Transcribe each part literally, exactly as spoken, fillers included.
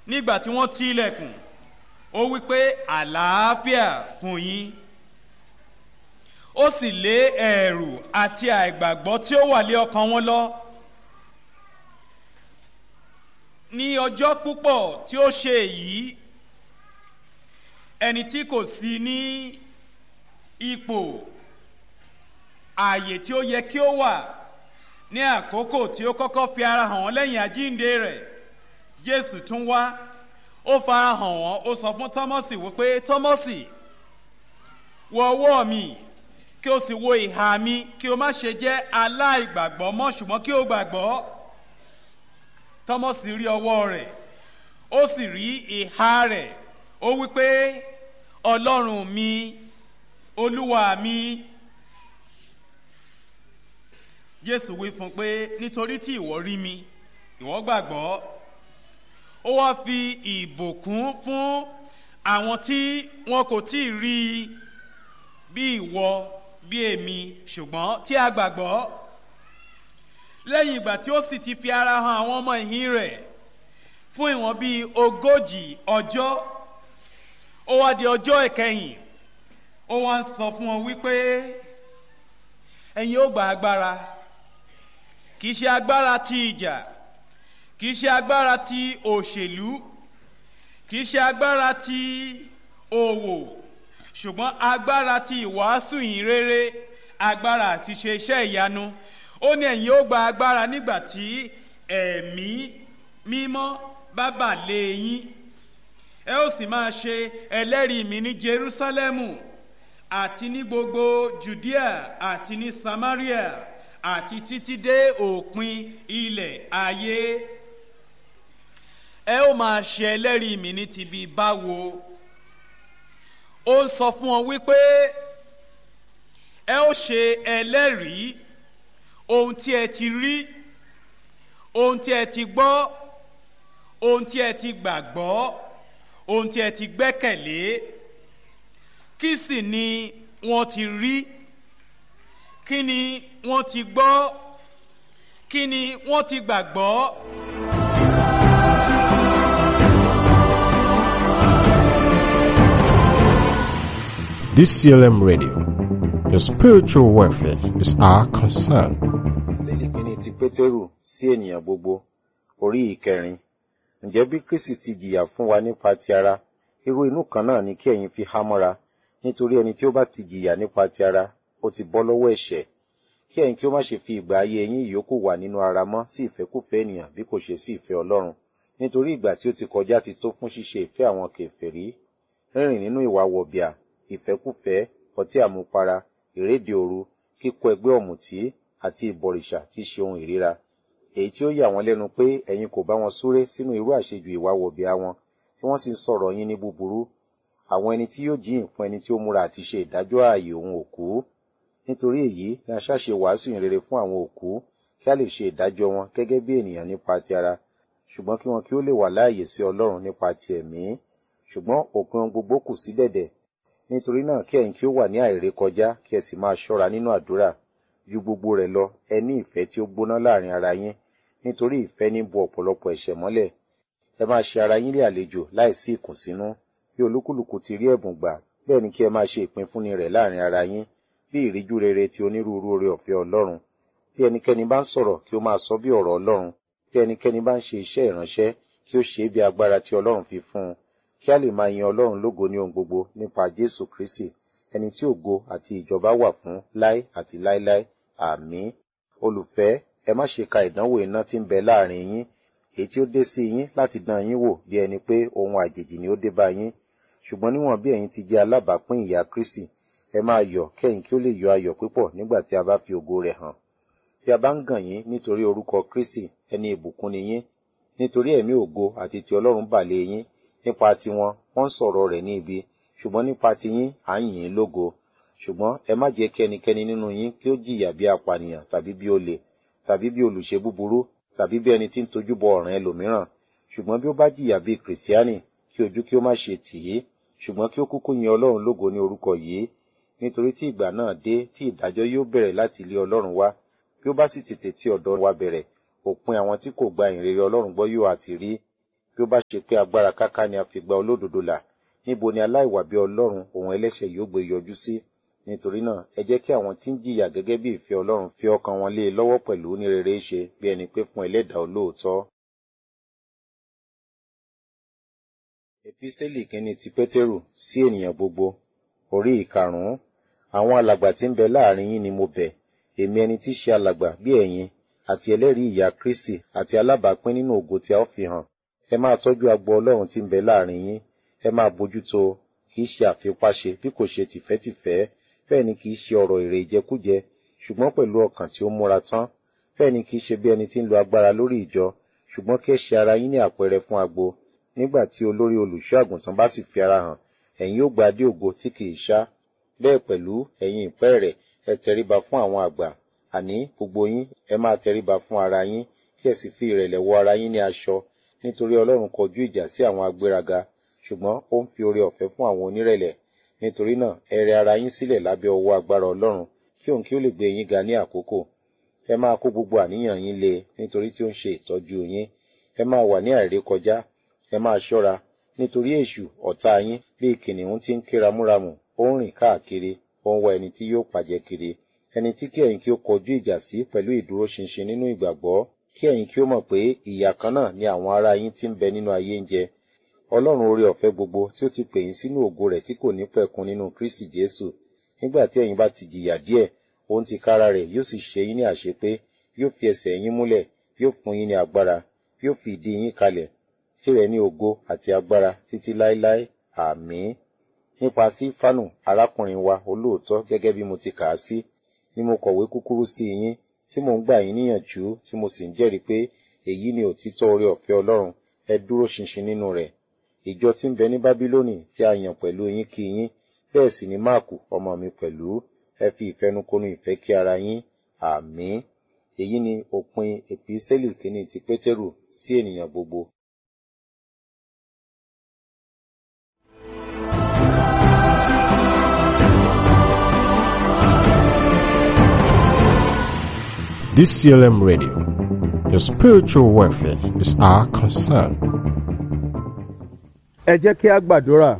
nígbà tí wọ́n ti ilẹ̀kùn ó wí pé àlàáfíà fún yín. Ó sì lé ẹ̀rù àti àìgbàgbọ́ tí ó wà lé ọkàn wọn lọ. Ní ọjọ́ púpọ̀ tí ó ṣe èyí, ẹni tí kò sí ní ipò ààyè tí ó yẹ kí ó wà ní àkókò tí ó kọ́kọ́ fi ara hàn wọ́n lẹ́yìn àjíǹde rẹ̀, Jésù tún wá, ó fara hàn wọ́n, ó sọ fún Tọ́mọ́sì wípé, Tọ́mọ́sì, wo ọwọ́ mi, kí o sì wo ìhà mi, kí o má ṣe jẹ́ aláìgbàgbọ́ mọ́, ṣùgbọ́n kí o gbàgbọ́. Tọ́mọ́sì rí ọwọ́ rẹ̀, ó sì rí ìhà rẹ̀, ó wípé, Ọlọ́run mi, Olúwa mi. Jésù wí fún pé, nítorí tí ìwọ rí mi, ìwọ gbàgbọ́. Ó wá fi ìbùkún fún àwọn tí wọn kò tí ì rí bí ìwọ, bí èmi, ṣùgbọ́n tí a gbàgbọ́. Lẹ́yìn ìgbà tí ó sì ti fi ara hàn àwọn ọmọ ìhìn rẹ̀ fún ìwọ̀n bíi ogójì ọjọ́, ó wá di ọjọ́ ìkẹyìn, ó wá ń sọ fún wọn wípé, ẹ̀yin ó gba agbára, kì í ṣe agbára ti ìjà, kì í ṣe agbára ti òṣèlú, kì í ṣe agbára ti òwò, ṣùgbọ́n agbára ti ìwàásù ìyìn rere, agbára àti ṣe iṣẹ́ ìyanu. Ó ní ẹ̀yin ó gba agbára nígbà tí ẹ̀mí mímọ́ bá bà lé yín. Ẹ ó sì máa ṣe ẹlẹ́rìí mi ní Jerúsálẹ́mù àti ní gbogbo Jùdíà àti ní Samaria àti títí dé òpin ilẹ̀ ayé. Ẹ ó máa ṣe ẹlẹ́rìí mi ní ti bí báwo. Ó ń sọ fún ọ wípé ẹ ó ṣe ẹlẹ́rìí ohun tí ẹ ti rí, ohun tí ẹ ti gbọ́, ohun tí ẹ ti gbàgbọ́, ohun tí ẹ ti gbẹ́kẹ̀lé. Kí sì ni wọ́n ti rí? Kí ni wọ́n ti gbọ́? Kí ni wọ́n ti gbàgbọ́? D C L M Radio. Your spiritual welfare is our concern. Ìsẹ́lì kìíní ti Pétérù sí ènìyàn gbogbo, orí ìkẹrin. Ǹjẹ́ bí Kristi ti jìyà fún wa nípa ti ara, irú inú kan náà ni kí ẹ̀yin fi há mọ́ra, nítorí ẹni tí ó bá ti jìyà nípa ti ara, ó ti bọ́ lọ́wọ́ ẹ̀ṣẹ̀. Kí ẹ̀yin kí ó má ṣe fi ìgbà ayé yín ìyókù wà nínú ara mọ́ sí ìfẹ́kúfẹ̀ẹ́ ènìyàn bí kò ṣe sí ìfẹ́ Ọlọ́run. Nítorí ìgbà tí ó ti kọjá ti tó fún ṣíṣe ìfẹ́ àwọn kèfèrí, rírìn nínú ìwà wọ̀bìà, ìfẹ́kúfẹ̀ẹ́, ọtí àmupara, ìréde òru, kíkó ẹgbẹ́ ọ̀mùtí àti ìbọ̀rìṣà tí ṣe ohun ìríra. Èyí tí ó yà wọ́n lẹ́nu pé ẹ̀yin kò bá wọn súré sínú irú àṣejù ìwà wọ̀bìà wọn, tí wọ́n sì ń sọ̀rọ̀ yín ní búburú. Àwọn ẹni tí yóò jíyìn fún ẹni tí ó múra àti ṣe ìdájọ́ ààyè òun òkú. Nítorí èyí ni a ṣáṣe wàásù ìrere fún àwọn òkú, kí a lè ṣe ìdájọ́ wọn gẹ́gẹ́ bí ènìyàn nípa ti ara, ṣùgbọ́n kí wọn kí ó lè wà láàyè sí Ọlọ́run nípa ti ẹ̀mí. Ṣùgbọ́n òpin ohun gbogbo kù sí dẹ̀dẹ̀. Nítorí náà kí ẹ̀yin kí ó wà ní àìrékọjá, kí ẹ sì máa ṣọ́ra nínú àdúrà. Ju gbogbo rẹ̀ lọ, ẹ ní ìfẹ́ tí ó gbóná láàrin ara yín, nítorí ìfẹ́ ní bo ọ̀pọ̀lọpọ̀ ẹ̀ṣẹ̀ mọ́lẹ̀. Ẹ máa ṣe ara yín lé àlejò láìsí ìkùnsínú. Bí olúkúlùkù ti rí ẹ̀bùn gbà, bẹ́ẹ̀ ni kí ẹ máa ṣe ìpínfúnni rẹ̀ láàrin ara yín, bí ìríjú rere ti onírúurú oore ọ̀fẹ́ Ọlọ́run. Bí ẹnikẹ́ni bá ń sọ̀rọ̀, kí ó máa sọ bí ọ̀rọ̀ Ọlọ́run. Bí ẹnikẹ́ni bá ń ṣe iṣẹ́ ìránṣẹ́, kí ó ṣe é bí agbára tí Ọlọ́run fi fún un, kí a lè máa yin Ọlọ́run lógo ní ohun gbogbo nípa Jésù Kristi, ẹni tí ògo àti ìjọba wà fún láé àti láéláé. Àmín. Olùfẹ́, ẹ má ṣe ka ìdánwò iná tí ń bẹ láàrin yín, èyí tí ó dé sí yín láti dán yín wò bí ẹni pé ohun àjèjì ni ó dé bá yín. Ṣùgbọ́n níwọ̀n bí ẹ̀yin ti jẹ́ alábàápín ìyà Kristi, ẹ máa yọ̀ kẹ́yìn kí ó lè yọ ayọ̀ púpọ̀ nígbà tí a bá fi ògo rẹ̀ hàn. Bí a bá ń gàn yín nítorí orúkọ Kristi, ẹni ìbùkún ni yín, nítorí ẹ̀mí ògo àti ti Ọlọ́run bà lé yín. Nípa tiwọn, wọ́n sọ̀rọ̀ rẹ̀ ní ibi, ṣùgbọ́n nípa ti yín, à ń yìn ín lógo. Ṣùgbọ́n ẹ má jẹ́ kí ẹnikẹ́ni nínú yín kí ó jìyà bí apànìyàn tàbí bí olè, tàbí bí olùṣe búburú, tàbí bí ẹni tí ń tojú bọ ọ̀ràn ẹlòmíràn. Ṣùgbọ́n bí ó bá jìyà bí Kìrìsìtíánì, kí ojú kí ó má ṣe tì í, ṣùgbọ́n kí ó kúkú yin Ọlọ́run lógo ní orúkọ yìí. Nítorí tí ìgbà náà dé tí ìdájọ́ yóò bẹ̀rẹ̀ láti ilé Ọlọ́run wá, bí ó bá sì tètè tí ọ̀dọ̀ wa bẹ̀rẹ̀, òpin àwọn tí kò gba ìrere Ọlọ́run gbọ́ yóò àti rí. bí ó bá ṣe pé agbára káká ni a fi gba olódodo là, níbo ni aláìwà bí Ọlọ́run òun ẹlẹ́ṣẹ̀ yóò gbé yọjú sí? Nítorí náà, ẹ jẹ́ kí àwọn tí ń jìyà gẹ́gẹ́ bí ìfẹ́ Ọlọ́run fi ọkàn wọn lé e lọ́wọ́ pẹ̀lú ní rere ṣe bí ẹni pé fún ẹlẹ́dàá olóòótọ́. Epísítélì kínní ti Pétérù sí ènìyàn gbogbo, orí ìkarùn-ún. Àwọn alàgbà tí ń bẹ láàrin yín ni mo bẹ̀, èmi ẹni tí í ṣe alàgbà bí ẹ̀yin, àti ẹlẹ́rìí ìyà Kristi àti alábàápín nínú ògo tí a ó fi hàn. Ẹ máa tọ́jú agbo Ọlọ́run tí ń bẹ láàrin yín, ẹ máa bójútó, kì í ṣe àfipáṣe bí kò ṣe tìfẹ́tìfẹ́, bẹ́ẹ̀ ni kì í ṣe ọ̀rọ̀ èrè ìjẹkújẹ, ṣùgbọ́n pẹ̀lú ọkàn tí ó múra tán. Bẹ́ẹ̀ ni kì í ṣe bí ẹni tí ń lo agbára lórí ìjọ, ṣùgbọ́n kí ẹ ṣe ara yín ní àpẹẹrẹ fún agbo. Nígbà tí olórí olùṣọ́ àgùntàn bá sì fi ara hàn, ẹ̀yin ó gba adé ògo tí kì í ṣá. Bẹ́ẹ̀ pẹ̀lú ẹ̀yin ìpẹ́ rẹ̀, ẹ tẹríba fún àwọn àgbà, àní gbogbo yín ẹ máa tẹríba fún ara yín, kí ẹ sì fi ìrẹ̀lẹ̀ wọ ara yín ní aṣọ, nítorí Ọlọ́run kọjú ìjà sí àwọn agbéraga, ṣùgbọ́n ó ń fi oore ọ̀fẹ́ fún àwọn onírẹ̀lẹ̀. Nítorí náà, ẹ rẹ ara yín sílẹ̀ lábẹ́ ọwọ́ agbára Ọlọ́run, kí òun kí ó lè gbé yín ga ní àkókò. Ẹ máa kó gbogbo àníyàn yín lé e, nítorí tí ó ń ṣe ìtọ́jú yín. Ẹ máa wà ní àìrékọjá, ẹ máa ṣọ́ra, nítorí èṣù ọ̀tá yín bí kìnnìún tí ń ké ramúramù, ó ń rìn káàkiri, ó ń wá ẹni tí yóò pàjẹ́ kiri. Ẹni tí kí ẹ̀yin kí ó kọjú ìjà sí pẹ̀lú ìdúróṣinṣin nínú ìgbàgbọ́, kí ẹ̀yin kí ó mọ̀ pé ìyà kan náà ni àwọn ará yín tí ń bẹ nínú ayé ń jẹ. Ọlọ́run oore ọ̀fẹ́ gbogbo tí ó ti pè yín sínú ògo rẹ̀ tí kò ní pẹ̀kun nínú Kristi Jésù, nígbà tí ẹ̀yin bá ti jìyà díẹ̀, òun tìkára rẹ̀ yóò sì ṣe yín ní àṣepé, yóò fi ẹsẹ̀ yín múlẹ̀, yóò fún yín ní agbára, yóò fi ìdí yín kalẹ̀. Tìrẹ ní ògo àti agbára títí láéláé. Àmín. Nípa Sífánù arákùnrin wa olóòótọ́ gẹ́gẹ́ bí mo ti kà á sí, ni mo kọ̀wé kúkúrú sí yín, tí mo ń gbà yín níyànjú, tí mo sì ń jẹ́rìí pé èyí ni òtítọ́ oore ọ̀fẹ́ Ọlọ́run, ẹ dúró ṣinṣin nínú rẹ̀. Ìjọ tí ń bẹ ní Bábílónì tí a yàn pẹ̀lú yín kí yín, bẹ́ẹ̀ sì ni Máàkù ọmọ mi pẹ̀lú. Ẹ fi ìfẹnukonu ìfẹ́ kí ara yín. Àmín. Èyí ni òpin Epísítélì kínní ti Pétérù sí ènìyàn gbogbo. D C L M Radio, your spiritual welfare is our concern. Ẹ jẹ́ kí a gbàdúrà.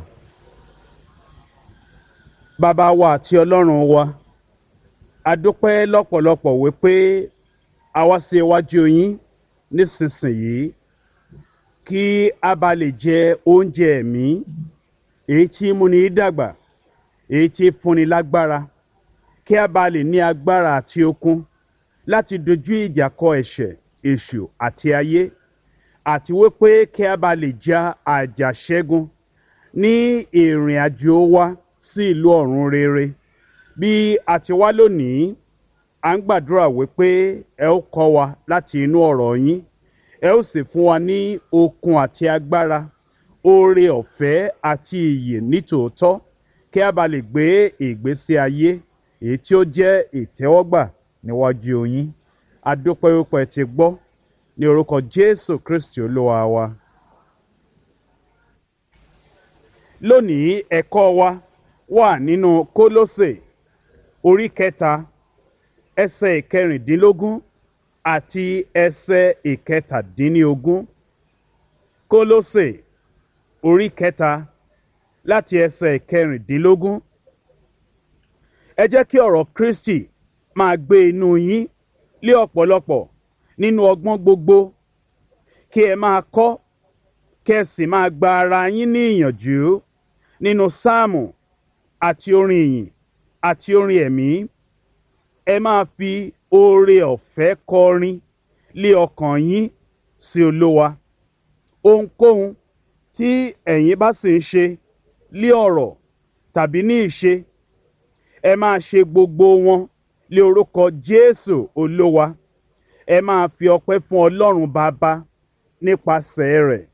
Bàbá wa àti Ọlọ́run wa, a dúpẹ́ lọ́pọ̀lọpọ̀ wípé a wá sí iwájú yín nísinsìnyí kí a bá lè jẹ oúnjẹ ẹ̀mí, èyí tí múni dàgbà, èyí tí fúnni lágbára, kí a bá lè ní agbára àti okun láti dojú ìjà kọ ẹ̀ṣẹ̀, èṣù àti ayé, àti wípé kí a bá lè ja àjàṣẹ́gun ní ìrìn àjò wa sí ìlú ọ̀run rere. Bí a ti wá lónìí, à ń gbàdúrà wípé ẹ ó kọ́ wa láti inú ọ̀rọ̀ yín, ẹ ó sì fún wa ní okun àti agbára, oore ọ̀fẹ́ àti ìyè nítòótọ́, kí a bá lè gbé ìgbésí ayé èyí tí ó jẹ́ ìtẹ́wọ́gbà níwájú yín. A dúpẹ́ wípé ẹ ti gbọ́, ní orúkọ Jésù Kristi Olúwa wa. Lónìí ẹ̀kọ́ wa wà nínú Kólósè orí kẹta, ẹsẹ̀ ìkẹrìndínlógún àti ẹsẹ̀ ìkẹtàdínlógún. Kólósè orí kẹta láti ẹsẹ̀ ìkẹrìndínlógún. Ẹ jẹ́ kí ọ̀rọ̀ Kristi máa gbé inú yín lé ọ̀pọ̀lọpọ̀ nínú ọgbọ́n gbogbo, kí ẹ máa kọ́, kí ẹ sì máa gba ara yín ní ìyànjú nínú sáàmù àti orin ìyìn àti orin ẹ̀mí. Ẹ máa fi oore ọ̀fẹ́ kọrin lé ọkàn yín sí Olúwa. Ohunkóhun tí ẹ̀yin bá sì ń ṣe lé ọ̀rọ̀ tàbí ní ìṣe, ẹ máa ṣe gbogbo wọn lé orúkọ Jésù Olúwa. Ẹ máa fi ọpẹ́ fún Ọlọ́run Baba nípasẹ̀ rẹ̀.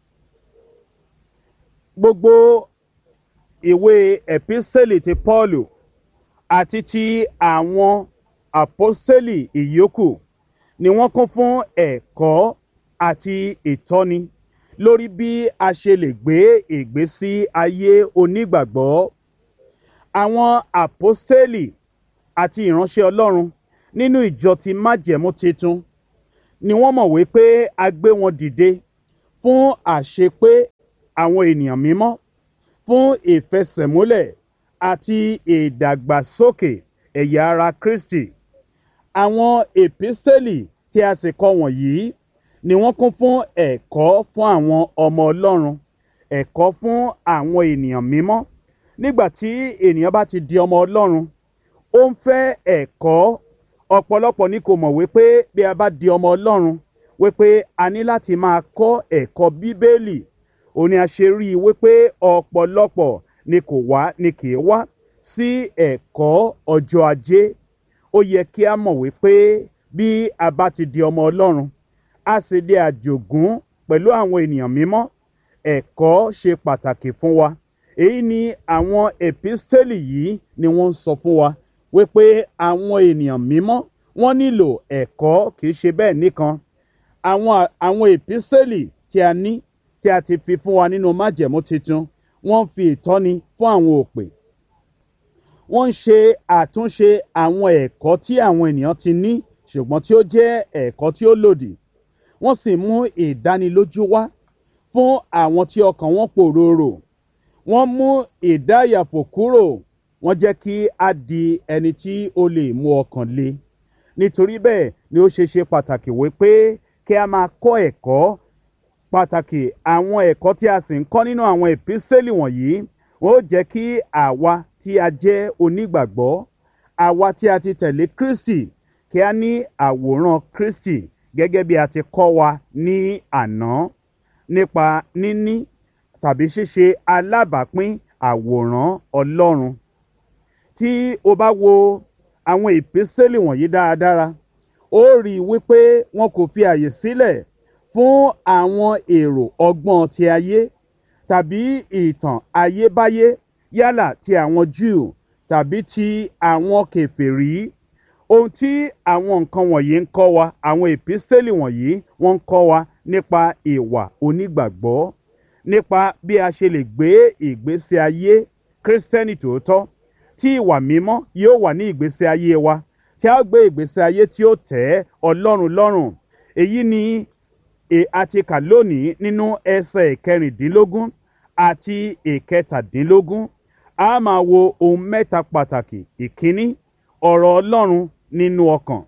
Gbogbo ìwé ẹ̀písítélì ti Pọ́ọ̀lù àti ti àwọn àpọ́stélì ìyókù ni wọ́n kún fún ẹ̀kọ́ àti ìtọ́ni lórí bí a ṣe lè gbé ìgbésí ayé onígbàgbọ́. Àwọn àpọ́stélì àti ìránṣẹ́ Ọlọ́run nínú ìjọ ti májẹ̀mú titun ni wọ́n mọ̀ wípé a gbé wọn dìde fún àṣepé àwọn ènìyàn mímọ́, fún ìfẹsẹ̀múlẹ̀ àti ìdàgbàsókè ẹ̀yà ara Kristi. Àwọn èpísítélì tí a sì kọ wọ̀nyí ni wọ́n kún fún ẹ̀kọ́ fún àwọn ọmọ Ọlọ́run, ẹ̀kọ́ fún àwọn ènìyàn mímọ́. Nígbà tí ènìyàn bá ti di ọmọ Ọlọ́run, ó ń fẹ́ ẹ̀kọ́. Ọ̀pọ̀lọpọ̀ ni kò mọ̀ wípé bí a bá di ọmọ Ọlọ́run, wípé a ní láti máa kọ́ ẹ̀kọ́ Bíbélì. Ó ní a ṣe rí i wípé ọ̀pọ̀lọpọ̀ ni kò wá ni kì í wá sí ẹ̀kọ́ ọjọ́ ajé. Ó yẹ kí a mọ̀ wípé bí a bá ti di ọmọ Ọlọ́run, a sì di àjògún pẹ̀lú àwọn ènìyàn mímọ́. Ẹ̀kọ́ ṣe pàtàkì fún wa. Èyí ni àwọn èpísítélì yìí ni wọ́n ń sọ fún wa wípé àwọn ènìyàn mímọ́ wọ́n nílò ẹ̀kọ́, kì í ṣe bẹ́ẹ̀ nìkan. Àwọn àwọn èpísítélì tí a ní tí a ti fi fún wa nínú májẹ̀mú titun, wọ́n fi ìtọ́ni fún àwọn òpè. Wọ́n ń ṣe àtúnṣe àwọn ẹ̀kọ́ tí àwọn ènìyàn ti ní ṣùgbọ́n tí ó jẹ́ ẹ̀kọ́ tí ó lòdì. Wọ́n sì mú ìdánilójú wá fún àwọn tí ọkàn wọn pòròrò. Wọ́n mú ìdáyàfò kúrò. Wọ́n jẹ́ kí a di ẹni tí ó lè mú ọkàn le. Nítorí bẹ́ẹ̀ ni ó ṣe ṣe pàtàkì wípé kí a máa kọ́ ẹ̀kọ́ pàtàkì. Àwọn ẹ̀kọ́ tí a sì ń kọ́ nínú àwọn èpísítélì wọ̀nyí wọ́n ó jẹ́ kí àwa tí a jẹ́ onígbàgbọ́, àwa tí a ti tẹ̀lé Kristi, kí a ní àwòrán Kristi gẹ́gẹ́ bí a ti kọ́ wa ní àná nípa níní tàbí ṣíṣe alábàápín àwòrán Ọlọ́run. Tí o bá wo àwọn èpísítélì wọ̀nyí dáradára, ó rí i wípé wọn kò fi àyè sílẹ̀ fún àwọn èrò ọgbọ́n ti ayé tàbí ìtàn ayébáyé, yálà ti àwọn Júù tàbí ti àwọn kèfèrí. Ohun tí àwọn nǹkan wọ̀nyí ń kọ́ wa, àwọn èpísítélì wọ̀nyí wọ́n ń kọ́ wa nípa ìwà onígbàgbọ́, nípa bí a ṣe lè gbé ìgbésí ayé Kristẹni tòótọ́, tí ìwà mímọ́ yóò wà ní ìgbésí ayé wa, tí a gbé ìgbésí ayé tí ó tẹ́ Ọlọ́run lọ́rùn. Èyí ni a ti kà lónìí nínú ẹsẹ̀ ìkẹrìndínlógún àti ìkẹtàdínlógún. A máa wo ohun mẹ́ta pàtàkì. Ìkíní, ọ̀rọ̀ Ọlọ́run nínú ọkàn.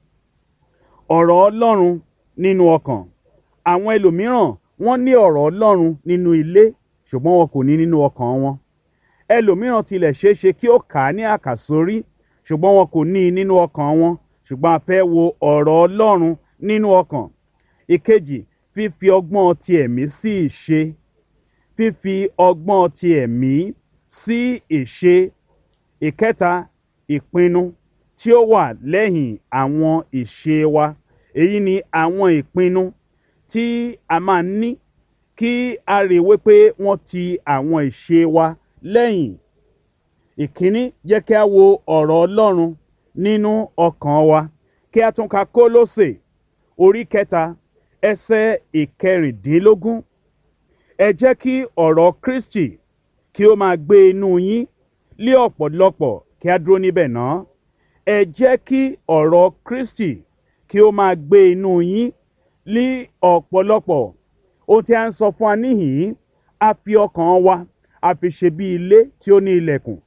Ọ̀rọ̀ Ọlọ́run nínú ọkàn. Àwọn ẹlòmíràn wọ́n ní ọ̀rọ̀ Ọlọ́run nínú ilé ṣùgbọ́n wọn kò ní nínú ọkàn wọn. Ẹlòmíràn tilẹ̀ ṣeé ṣe kí ó kà á ní àkàsórí ṣùgbọ́n wọn kò ní nínú ọkàn wọn. Ṣùgbọ́n a fẹ́ wo ọ̀rọ̀ Ọlọ́run nínú ọkàn. Ìkejì, fífi ọgbọ́n ti ẹ̀mí sí ìṣe. Fífi ọgbọ́n ti ẹ̀mí sí ìṣe. Ìkẹta, ìpinnu tí ó wà lẹ́yìn àwọn ìṣe wa. Èyí ni àwọn ìpinnu tí a máa ní kí a rí wípé wọ́n ti àwọn ìṣe wa lẹ́yìn. Ìkíní, jẹ́ kí a wo ọ̀rọ̀ Ọlọ́run nínú ọkàn wa. Kí a tún ka Kólósè orí kẹta ẹsẹ̀ ìkẹrìndínlógún. Ẹ jẹ́ kí ọ̀rọ̀ Kristi kí ó máa gbé inú yín lé ọ̀pọ̀lọpọ̀. Kí a dúró níbẹ̀ náà. Ẹ jẹ́ kí ọ̀rọ̀ Kristi kí ó máa gbé inú yín lé ọ̀pọ̀lọpọ̀. Ohun tí a ń sọ fún wa níhìn-ín, a fi ọkàn wa a fi ṣe bí ilé tí ó ní ilẹ̀kùn.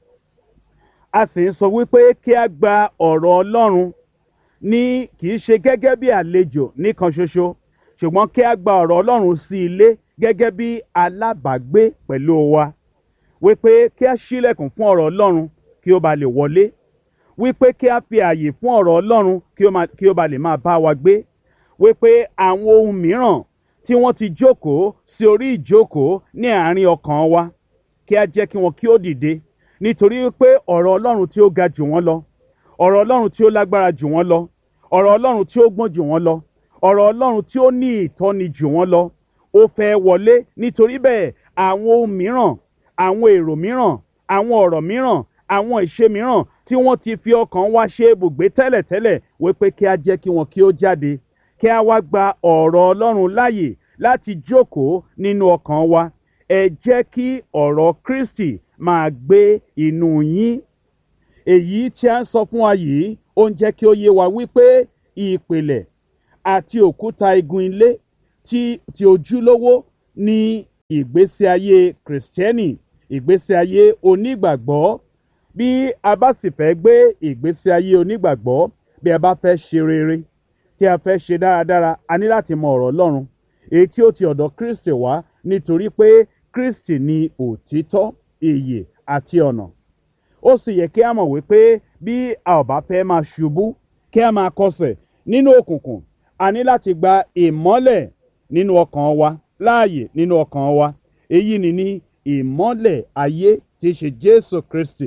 A sì ń sọ wípé kí a gba ọ̀rọ̀ Ọlọ́run ní kì í ṣe gẹ́gẹ́ bí àlejò nìkan ṣoṣo, ṣùgbọ́n kí a gba ọ̀rọ̀ Ọlọ́run sí ilé gẹ́gẹ́ bí alábàágbé pẹ̀lú wa. Wípé kí a ṣílẹ̀kùn fún ọ̀rọ̀ Ọlọ́run kí ó ba lè wọlé. Wípé kí a fi ààyè fún ọ̀rọ̀ Ọlọ́run kí ó ba lè máa bá wa gbé. Wípé àwọn ohun mìíràn tí wọ́n ti jókòó sí orí ìjókòó ní àárín ọkàn wa, kí a jẹ́ kí wọn kí ó dìde. Nítorí pé ọ̀rọ̀ Ọlọ́run tí ó ga jù wọ́n lọ, ọ̀rọ̀ Ọlọ́run tí ó lágbára jù wọ́n lọ, ọ̀rọ̀ Ọlọ́run tí ó gbọ́n jù wọ́n lọ, ọ̀rọ̀ Ọlọ́run tí ó ní ìtọ́ni jù wọ́n lọ, ó fẹ́ wọlé. Nítorí bẹ́ẹ̀ àwọn ohun mìíràn, àwọn èrò mìíràn, àwọn ọ̀rọ̀ mìíràn, àwọn ìṣe mìíràn tí wọ́n ti fi ọkàn wa ṣe ibùgbé tẹ́lẹ̀tẹ́lẹ̀, wípé kí a jẹ́ kí wọn kí ó jáde. Kí a wá gba ọ̀rọ̀ Ọlọ́run láàyè láti jókòó nínú ọkàn wa. Ẹ jẹ́ kí ọ̀rọ̀ Kristi máa gbé inú yín. Èyí tí a ń sọ fún wa yìí, ó ń jẹ́ kí ó yé wa wípé ìpìlẹ̀ àti òkúta igun ilé tí tí ojúlówó ní ìgbésí ayé kìrìsìtẹ́nì, ìgbésí ayé onígbàgbọ́. Bí a bá sì fẹ́ gbé ìgbésí ayé onígbàgbọ́, bí a bá fẹ́ ṣe rere, tí a fẹ́ ṣe dáradára, a ní láti mọ ọ̀rọ̀ Ọlọ́run èyí tí ó ti ọ̀dọ̀ Kristi wá, nítorí pé Kristi ni òtítọ́, ìyè àti ọ̀nà. Ó sì yẹ kí a mọ̀ wípé bí a ò bá fẹ́ máa ṣubú, kí a máa kọsẹ̀ nínú òkùnkùn, a ní láti gba ìmọ́lẹ̀ nínú ọkàn wa, láàyè nínú ọkàn wa. Èyí ni ní ìmọ́lẹ̀ ayé tí í ṣe Jésù Kristi.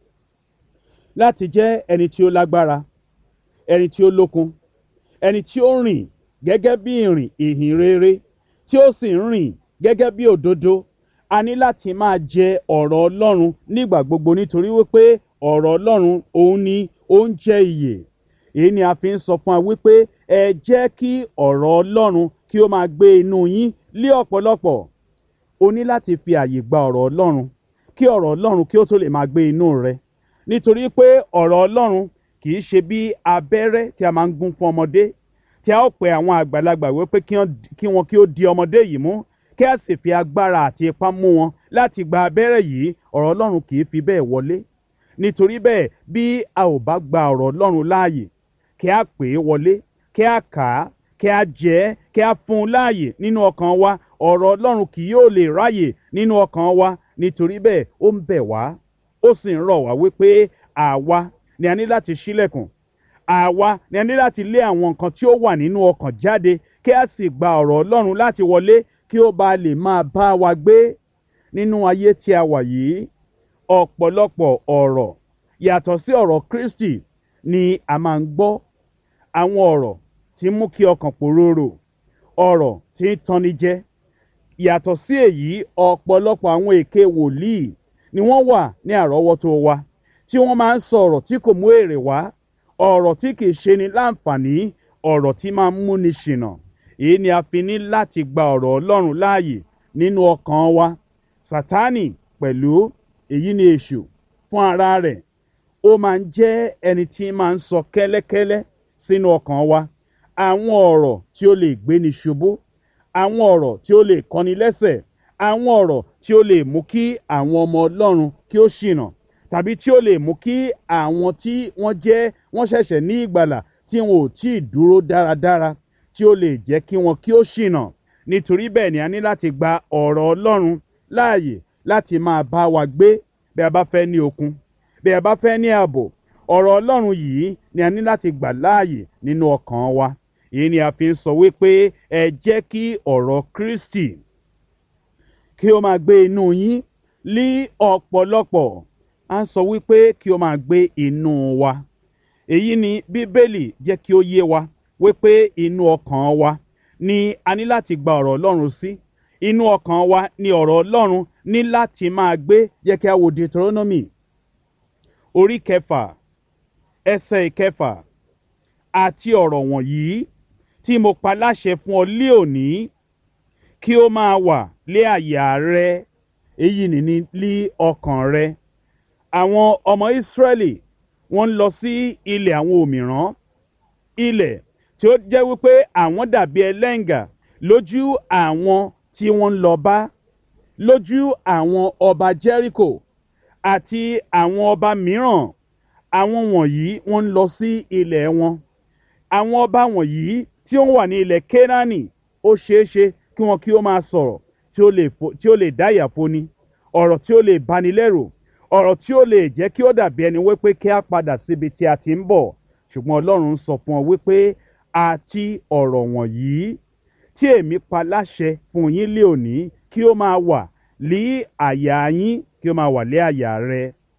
Láti jẹ́ ẹni tí ó lágbára, ẹni tí ó lókun, ẹni tí ó rìn gẹ́gẹ́ bí ìrìn ìhìn rere, tí ó sì ń rìn gẹ́gẹ́ bí òdodo, a ní láti máa jẹ ọ̀rọ̀ Ọlọ́run nígbà gbogbo, nítorí wípé ọ̀rọ̀ Ọlọ́run òun ni ó ń jẹ́ ìyè. Èyí ni a fi ń sọ fún wa wípé ẹ jẹ́ kí ọ̀rọ̀ Ọlọ́run kí ó máa gbé inú yín lé ọ̀pọ̀lọpọ̀. O ní láti fi àyè gba ọ̀rọ̀ Ọlọ́run kí ọ̀rọ̀ Ọlọ́run kí ó tó lè máa gbé inú rẹ, nítorí pé ọ̀rọ̀ Ọlọ́run kì í ṣe bí abẹ́rẹ́ tí a máa ń gún fún ọmọdé, tí a ó pe àwọn àgbàlagbà wípé kí wọn kí ó di ọmọdé yìí mú, kí a sì fi agbára àti ipá mú wọn láti gba abẹ́rẹ́ yìí. Ọ̀rọ̀ Ọlọ́run kì í fi bẹ́ẹ̀ wọlé. Nítorí bẹ́ẹ̀, bí a ò bá gba ọ̀rọ̀ Ọlọ́run láàyè, kí a pè é wọlé, kí a kà á, kí a jẹ ẹ́, kí a fún un láàyè nínú ọkàn wa, ọ̀rọ̀ Ọlọ́run kì yóò lè ráyè nínú ọkàn wa. Nítorí bẹ́ẹ̀, ó ń bẹ̀ wá, ó sì ń rọ̀ wá wípé àwa ni a ní láti ṣílẹ̀kùn, àwa ni a ní láti lé àwọn nǹkan tí ó wà nínú ọkàn jáde, kí a sì gba ọ̀rọ̀ Ọlọ́run láti wọlé, kí ó bá lè máa bá wa gbé nínú ayé tí a wà yìí. Ọ̀pọ̀lọpọ̀ ọ̀rọ̀ yàtọ̀ sí ọ̀rọ̀ Kristi ni a máa ń gbọ́. Àwọn ọ̀rọ̀ tí mú kí ọkàn pòróró, ọ̀rọ̀ tí ń tanni jẹ. Yàtọ̀ sí èyí, ọ̀pọ̀lọpọ̀ àwọn èké wòlíì ni wọ́n wà ní àrọ́wọ́tó wa, tí wọ́n máa ń sọ ọ̀rọ̀ tí kò mú èrè wá, ọ̀rọ̀ tí kì í ṣe ni láǹfààní, ọ̀rọ̀ tí máa ń múni ṣìnà. Èyí ni a fi ní láti gba ọ̀rọ̀ Ọlọ́run láàyè nínú ọkàn wa. Sátánì pẹ̀lú, èyí ni èṣù fún ara rẹ̀, ó máa ń jẹ́ ẹni tí máa ń sọ kẹ́lẹ́kẹ́lẹ́ sínú ọkàn wa àwọn ọ̀rọ̀ tí ó lè gbéni ṣubú, àwọn ọ̀rọ̀ tí ó lè kọ́ni lẹ́sẹ̀, àwọn ọ̀rọ̀ tí ó lè mú kí àwọn ọmọ Ọlọ́run kí ó ṣìnà, tàbí tí ó lè mú kí àwọn tí wọ́n jẹ́ wọ́n ṣẹ̀ṣẹ̀ ní ìgbàlà tí wọn ò tí ì dúró dáradára, tí ó lè jẹ́ kí wọn kí ó ṣìnà. Nítorí bẹ́ẹ̀ ni a ní láti gba ọ̀rọ̀ Ọlọ́run láàyè láti máa bá wa gbé bí a bá fẹ́ ní okun, bí a bá fẹ́ ní ààbò. Ọ̀rọ̀ Ọlọ́run yìí ni a ní láti gbà láàyè nínú ọkàn wa. Èyí ni a fi ń sọ wípé ẹ jẹ́ kí ọ̀rọ̀ Kristi kí ó máa gbé inú yín lí ọ̀pọ̀lọpọ̀. A ń sọ wípé kí ó máa gbé inú wa. Èyí ni Bíbélì jẹ́ kí ó yé wa wípé inú ọkàn wa ni a ní láti gba ọ̀rọ̀ Ọlọ́run sí. Inú ọkàn wa ni ọ̀rọ̀ Ọlọ́run ní láti máa gbé. Jẹ́ kí a wo Deuteronomy orí kẹfà ẹsẹ̀ ìkẹfà. Àti ọ̀rọ̀ wọ̀nyí tí mo pa láṣẹ fún ọ lé òní kí ó máa wà lé àyà rẹ, èyí nìní lí ọkàn rẹ. Àwọn ọmọ Ísírẹ́lì wọ́n ń lọ sí ilẹ̀ àwọn òmìrán, ilẹ̀ tí ó jẹ́ wípé àwọn dàbí ẹlẹ́ǹgà lójú àwọn tí wọ́n ń lọ bá, lójú àwọn ọba Jẹ́ríkò àti àwọn ọba mìíràn. Àwọn wọ̀nyí wọ́n ń lọ sí ilẹ̀ wọn. Àwọn ọba wọ̀nyí tí ó wà ní ilẹ̀ Kénáánì, ó ṣeéṣe kí wọn kí ó máa sọ̀rọ̀ tí ó lè fo, tí ó lè dá ìyà foni, ọ̀rọ̀ tí ó lè bani lẹ́rù, ọ̀rọ̀ tí ó lè jẹ́ kí ó dàbí ẹni wípé kí a padà síbi tí a ti ń bọ̀. Ṣùgbọ́n Ọlọ́run ń sọ fún ọ wípé àti ọ̀rọ̀ wọ̀nyí tí èmi pa láṣẹ fún yín lé òní kí ó máa wà lí àyà yín, kí ó máa wà lé àyà rẹ.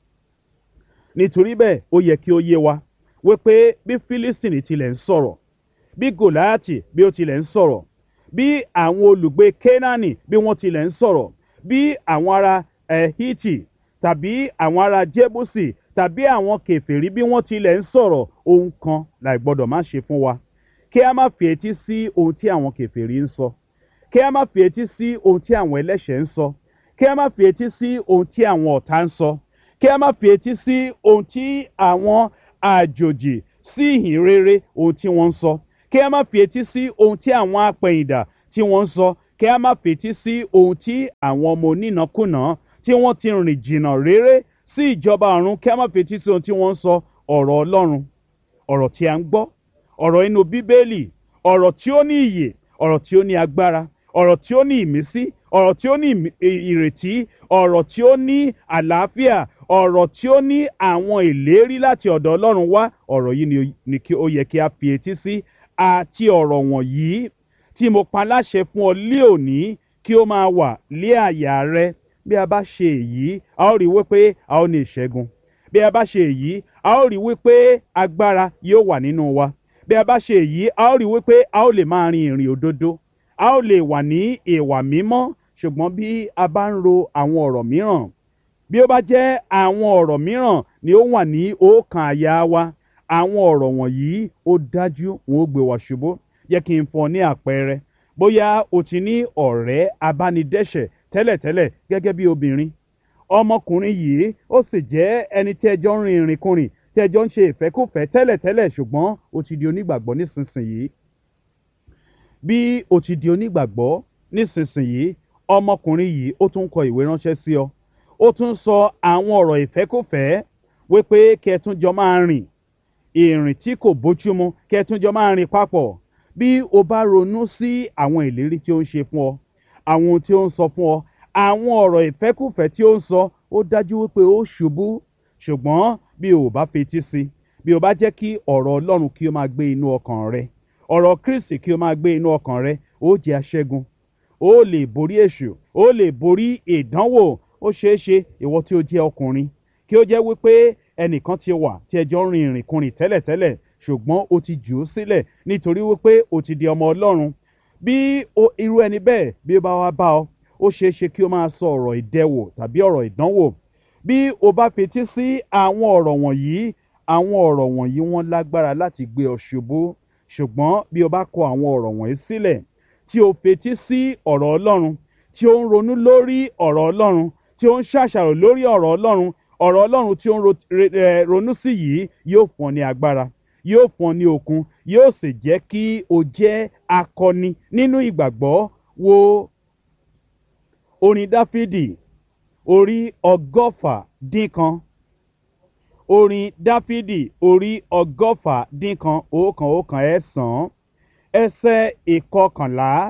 Nítorí bẹ́ẹ̀ ó yẹ kí ó yé wa wípé bí Fílístìnì tilẹ̀ ń sọ̀rọ̀, bí Gòláàtì bí ó tilẹ̀ ń sọ̀rọ̀, bí àwọn olùgbé Kénáánì bí wọ́n tilẹ̀ ń sọ̀rọ̀, bí àwọn ará Hítì tàbí àwọn ará Jébúsì tàbí àwọn kèfèrí bí wọ́n tilẹ̀ ń sọ̀rọ̀, ohun kan láì gbọ́dọ̀ má ṣe fún wa: kí a má fi etí sí ohun tí àwọn kèfèrí ń sọ, kí a má fi etí sí ohun tí àwọn ẹlẹ́ṣẹ̀ ń sọ, kí a má fi etí sí ohun tí àwọn ọ̀tá ń sọ, kí a má fi etí sí ohun tí àwọn àjòjì sí ìhìn rere ohun tí wọ́n ń sọ, kí a má fi etí sí ohun tí àwọn apẹ̀yìndà tí wọ́n ń sọ kí a má fetí sí ohun tí àwọn ọmọ onínàkúnà tí wọ́n ti rìn jìnnà réré sí ìjọba ọ̀run kí a má fetí sí ohun tí wọ́n ń sọ. Ọ̀rọ̀ Ọlọ́run, ọ̀rọ̀ tí a ń gbọ́, ọ̀rọ̀ inú Bíbélì, ọ̀rọ̀ tí ó ní ìyè, ọ̀rọ̀ tí ó ní agbára, ọ̀rọ̀ tí ó ní ìmísí, ọ̀rọ̀ tí ó ní ìrètí, ọ̀rọ̀ tí ó ní àlàáfíà, ọ̀rọ̀ tí ó ní àwọn ìlérí láti ọ̀dọ̀ Ọlọ́run wá. Ọ̀rọ̀ yìí ni kí ó yẹ kí a fi etí sí, àti ọ̀rọ̀ wọ̀nyí tí mo pa láṣẹ fún ọ lé òní kí ó máa wà lé àyà rẹ. Bí a bá ṣe èyí, a ó rí wípé a ó ní ìṣẹ́gun. Bí a bá ṣe èyí, a ó rí wípé agbára yóò wà nínú wa. Bí a bá ṣe èyí, a ó rí wípé a ó lè máa rin ìrìn òdodo, a ó lè wà ní ìwà mímọ́. Ṣùgbọ́n bí a bá ń ro àwọn ọ̀rọ̀ mìíràn, bí ó bá jẹ́ àwọn ọ̀rọ̀ mìíràn ni ó wà ní ọkàn àyà wa, àwọn ọ̀rọ̀ wọ̀nyí ó dájú wọn ó gbé wa ṣubú. Jẹ́ kí n fún ọ ní àpẹẹrẹ. Bóyá o ti ní ọ̀rẹ́ abánidẹ́ṣẹ̀ tẹ́lẹ̀tẹ́lẹ̀ gẹ́gẹ́ bí obìnrin. Ọmọkùnrin yìí ó sì jẹ́ ẹni tí ẹjọ́ ń rin ìrìnkúrìn, tí ẹjọ́ ń ṣe ìfẹ́kùfẹ́ tẹ́lẹ̀tẹ́lẹ̀, ṣùgbọ́n o ti di onígbàgbọ́ nísinsìnyí. Bí o ti di onígbàgbọ́ nísinsìnyí, ọmọkùnrin yìí ó tún kọ ìwé ránṣẹ́ sí ọ. Ó tún sọ àwọn ọ̀rọ̀ ìfẹ́kùfẹ́ wípé kí ẹ tún jọ máa rìn ìrìn tí kò bójúmu, kí ẹ tún jọ máa rìn papọ̀. Bí o bá ronú sí àwọn ìlérí tí ó ń ṣe fún ọ, àwọn ohun tí ó ń sọ fún ọ, àwọn ọ̀rọ̀ ìfẹ́kùfẹ́ tí ó ń sọ, ó dájú wípé ó ṣubú. Ṣùgbọ́n bí o bá fetí sí, bí o bá jẹ́ kí ọ̀rọ̀ Ọlọ́run kí ó máa gbé inú ọkàn rẹ, ọ̀rọ̀ Kristi kí ó máa gbé inú ọkàn rẹ, ó jẹ́ aṣẹ́gun. Ó lè borí èṣù, ó lè borí ìdánwò. Ó ṣeé ṣe ìwọ tí ó jẹ́ ọkùnrin kí ó jẹ́ wípé ẹnìkan ti wà tí ẹjọ́ ń rin ìrìnkúrìn tẹ́lẹ̀tẹ́lẹ̀, ṣùgbọ́n o ti jù ú sílẹ̀ nítorí wípé o ti di ọmọ Ọlọ́run. Bí irú ẹni bẹ́ẹ̀ bí ó bá wá bá ọ, ó ṣeé ṣe kí ó máa sọ ọ̀rọ̀ ìdẹwò tàbí ọ̀rọ̀ ìdánwò. Bí o bá fetí sí àwọn ọ̀rọ̀ wọ̀nyí, àwọn ọ̀rọ̀ wọ̀nyí wọ́n lágbára láti gbé ọ ṣubú. Ṣùgbọ́n bí o bá kọ àwọn ọ̀rọ̀ wọ̀nyí sílẹ̀, tí o fetí sí ọ̀rọ̀ Ọlọ́run, tí o ń ronú lórí ọ̀rọ̀ Ọlọ́run, tí o ń ṣàṣàrò lórí ọ̀rọ̀ Ọlọ́run, ọ̀rọ̀ Ọlọ́run tí o ń ronú sí yìí yóò fún ọ ní agbára, yóò fún ọ ní okun, yóò sì jẹ́ kí o jẹ́ akọni nínú ìgbàgbọ́. Wo orin Dáfídì orí ọgọ́fà dín kan. Orin Dáfídì orí ọgọ́fà dín kan, òókan òókan ẹ̀sán, ẹsẹ̀ ìkọkànlá.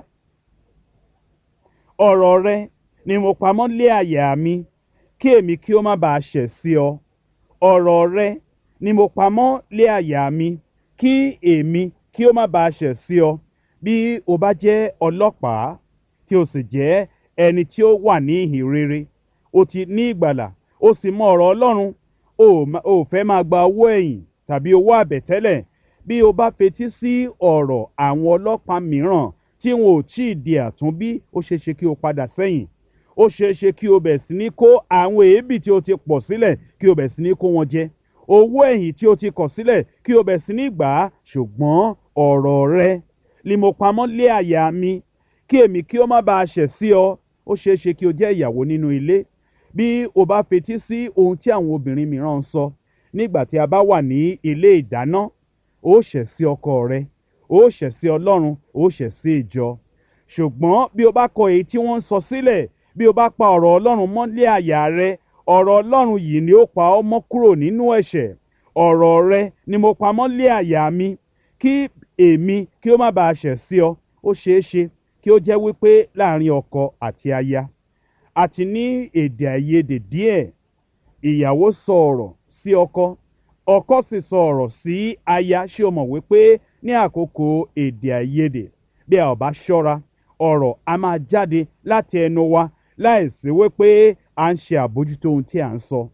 Ọ̀rọ̀ rẹ ni mo pamọ́ lé àyà mi, kí èmi kí ó má bàa ṣẹ̀ sí ọ. Ọ̀rọ̀ rẹ ni mo pamọ́ lé àyà mi, kí èmi kí ó má bàa ṣẹ̀ sí ọ. Bí o bá jẹ́ ọlọ́pàá tí o sì jẹ́ ẹni tí ó wà ní ìhìn rere, o ti ní ìgbàlà, o sì mọ ọ̀rọ̀ Ọlọ́run, o ò fẹ́ máa gba owó ẹ̀yìn tàbí owó àbẹ̀tẹ́lẹ̀. Bí o bá fetí sí ọ̀rọ̀ àwọn ọlọ́pàá mìíràn tí wọn ò tí ì di àtúnbí, ó ṣeé ṣe kí o padà sẹ́yìn. Ó ṣeé ṣe kí o bẹ̀ sí ní kó àwọn èébì tí o ti pọ̀ sílẹ̀ kí o bẹ̀ sí ní kó wọn jẹ. Owó ẹ̀yìn tí o ti kọ̀ sílẹ̀ kí o bẹ̀ sí ní gbà á. Ṣùgbọ́n ọ̀rọ̀ rẹ ni mo pamọ́ lé àyà mi, kí èmi kí ó má bàa ṣẹ̀ sí ọ. Ó ṣeé ṣe kí o jẹ́ ìyàwó nínú ilé. Bí o bá fetí sí ohun tí àwọn obìnrin mìíràn ń sọ nígbà tí a bá wà ní ilé ìdáná, ó ṣẹ̀ sí ọkọ rẹ, ó ṣẹ̀ sí Ọlọ́run, ó ṣẹ̀ sí ìjọ. Ṣùgbọ́n bí o bá kọ èyí tí wọ́n ń sọ sílẹ̀, bí o bá pa ọ̀rọ̀ Ọlọ́run mọ́ lé àyà rẹ, ọ̀rọ̀ Ọlọ́run yìí ni ó pa ọ́ mọ́ kúrò nínú ẹ̀ṣẹ̀. Ọ̀rọ̀ rẹ ni mo pa mọ́ lé àyà mi, kí èmi kí ó má bàa ṣẹ̀ sí ọ. Ó ṣeé ṣe kí ó jẹ́ wípé láàrin ọkọ àti aya àti ní èdè àìyedè díẹ̀, ìyàwó sọ ọ̀rọ̀ sí ọkọ, ọkọ sì sọ ọ̀rọ̀ sí aya. Ṣé o mọ̀ wípé ní àkókò èdè àìyedè, bí a ò bá ṣọ́ra, ọ̀rọ̀ a máa jáde láti ẹnu wa láìsí wípé à ń ṣe àbójútó ohun tí à ń sọ.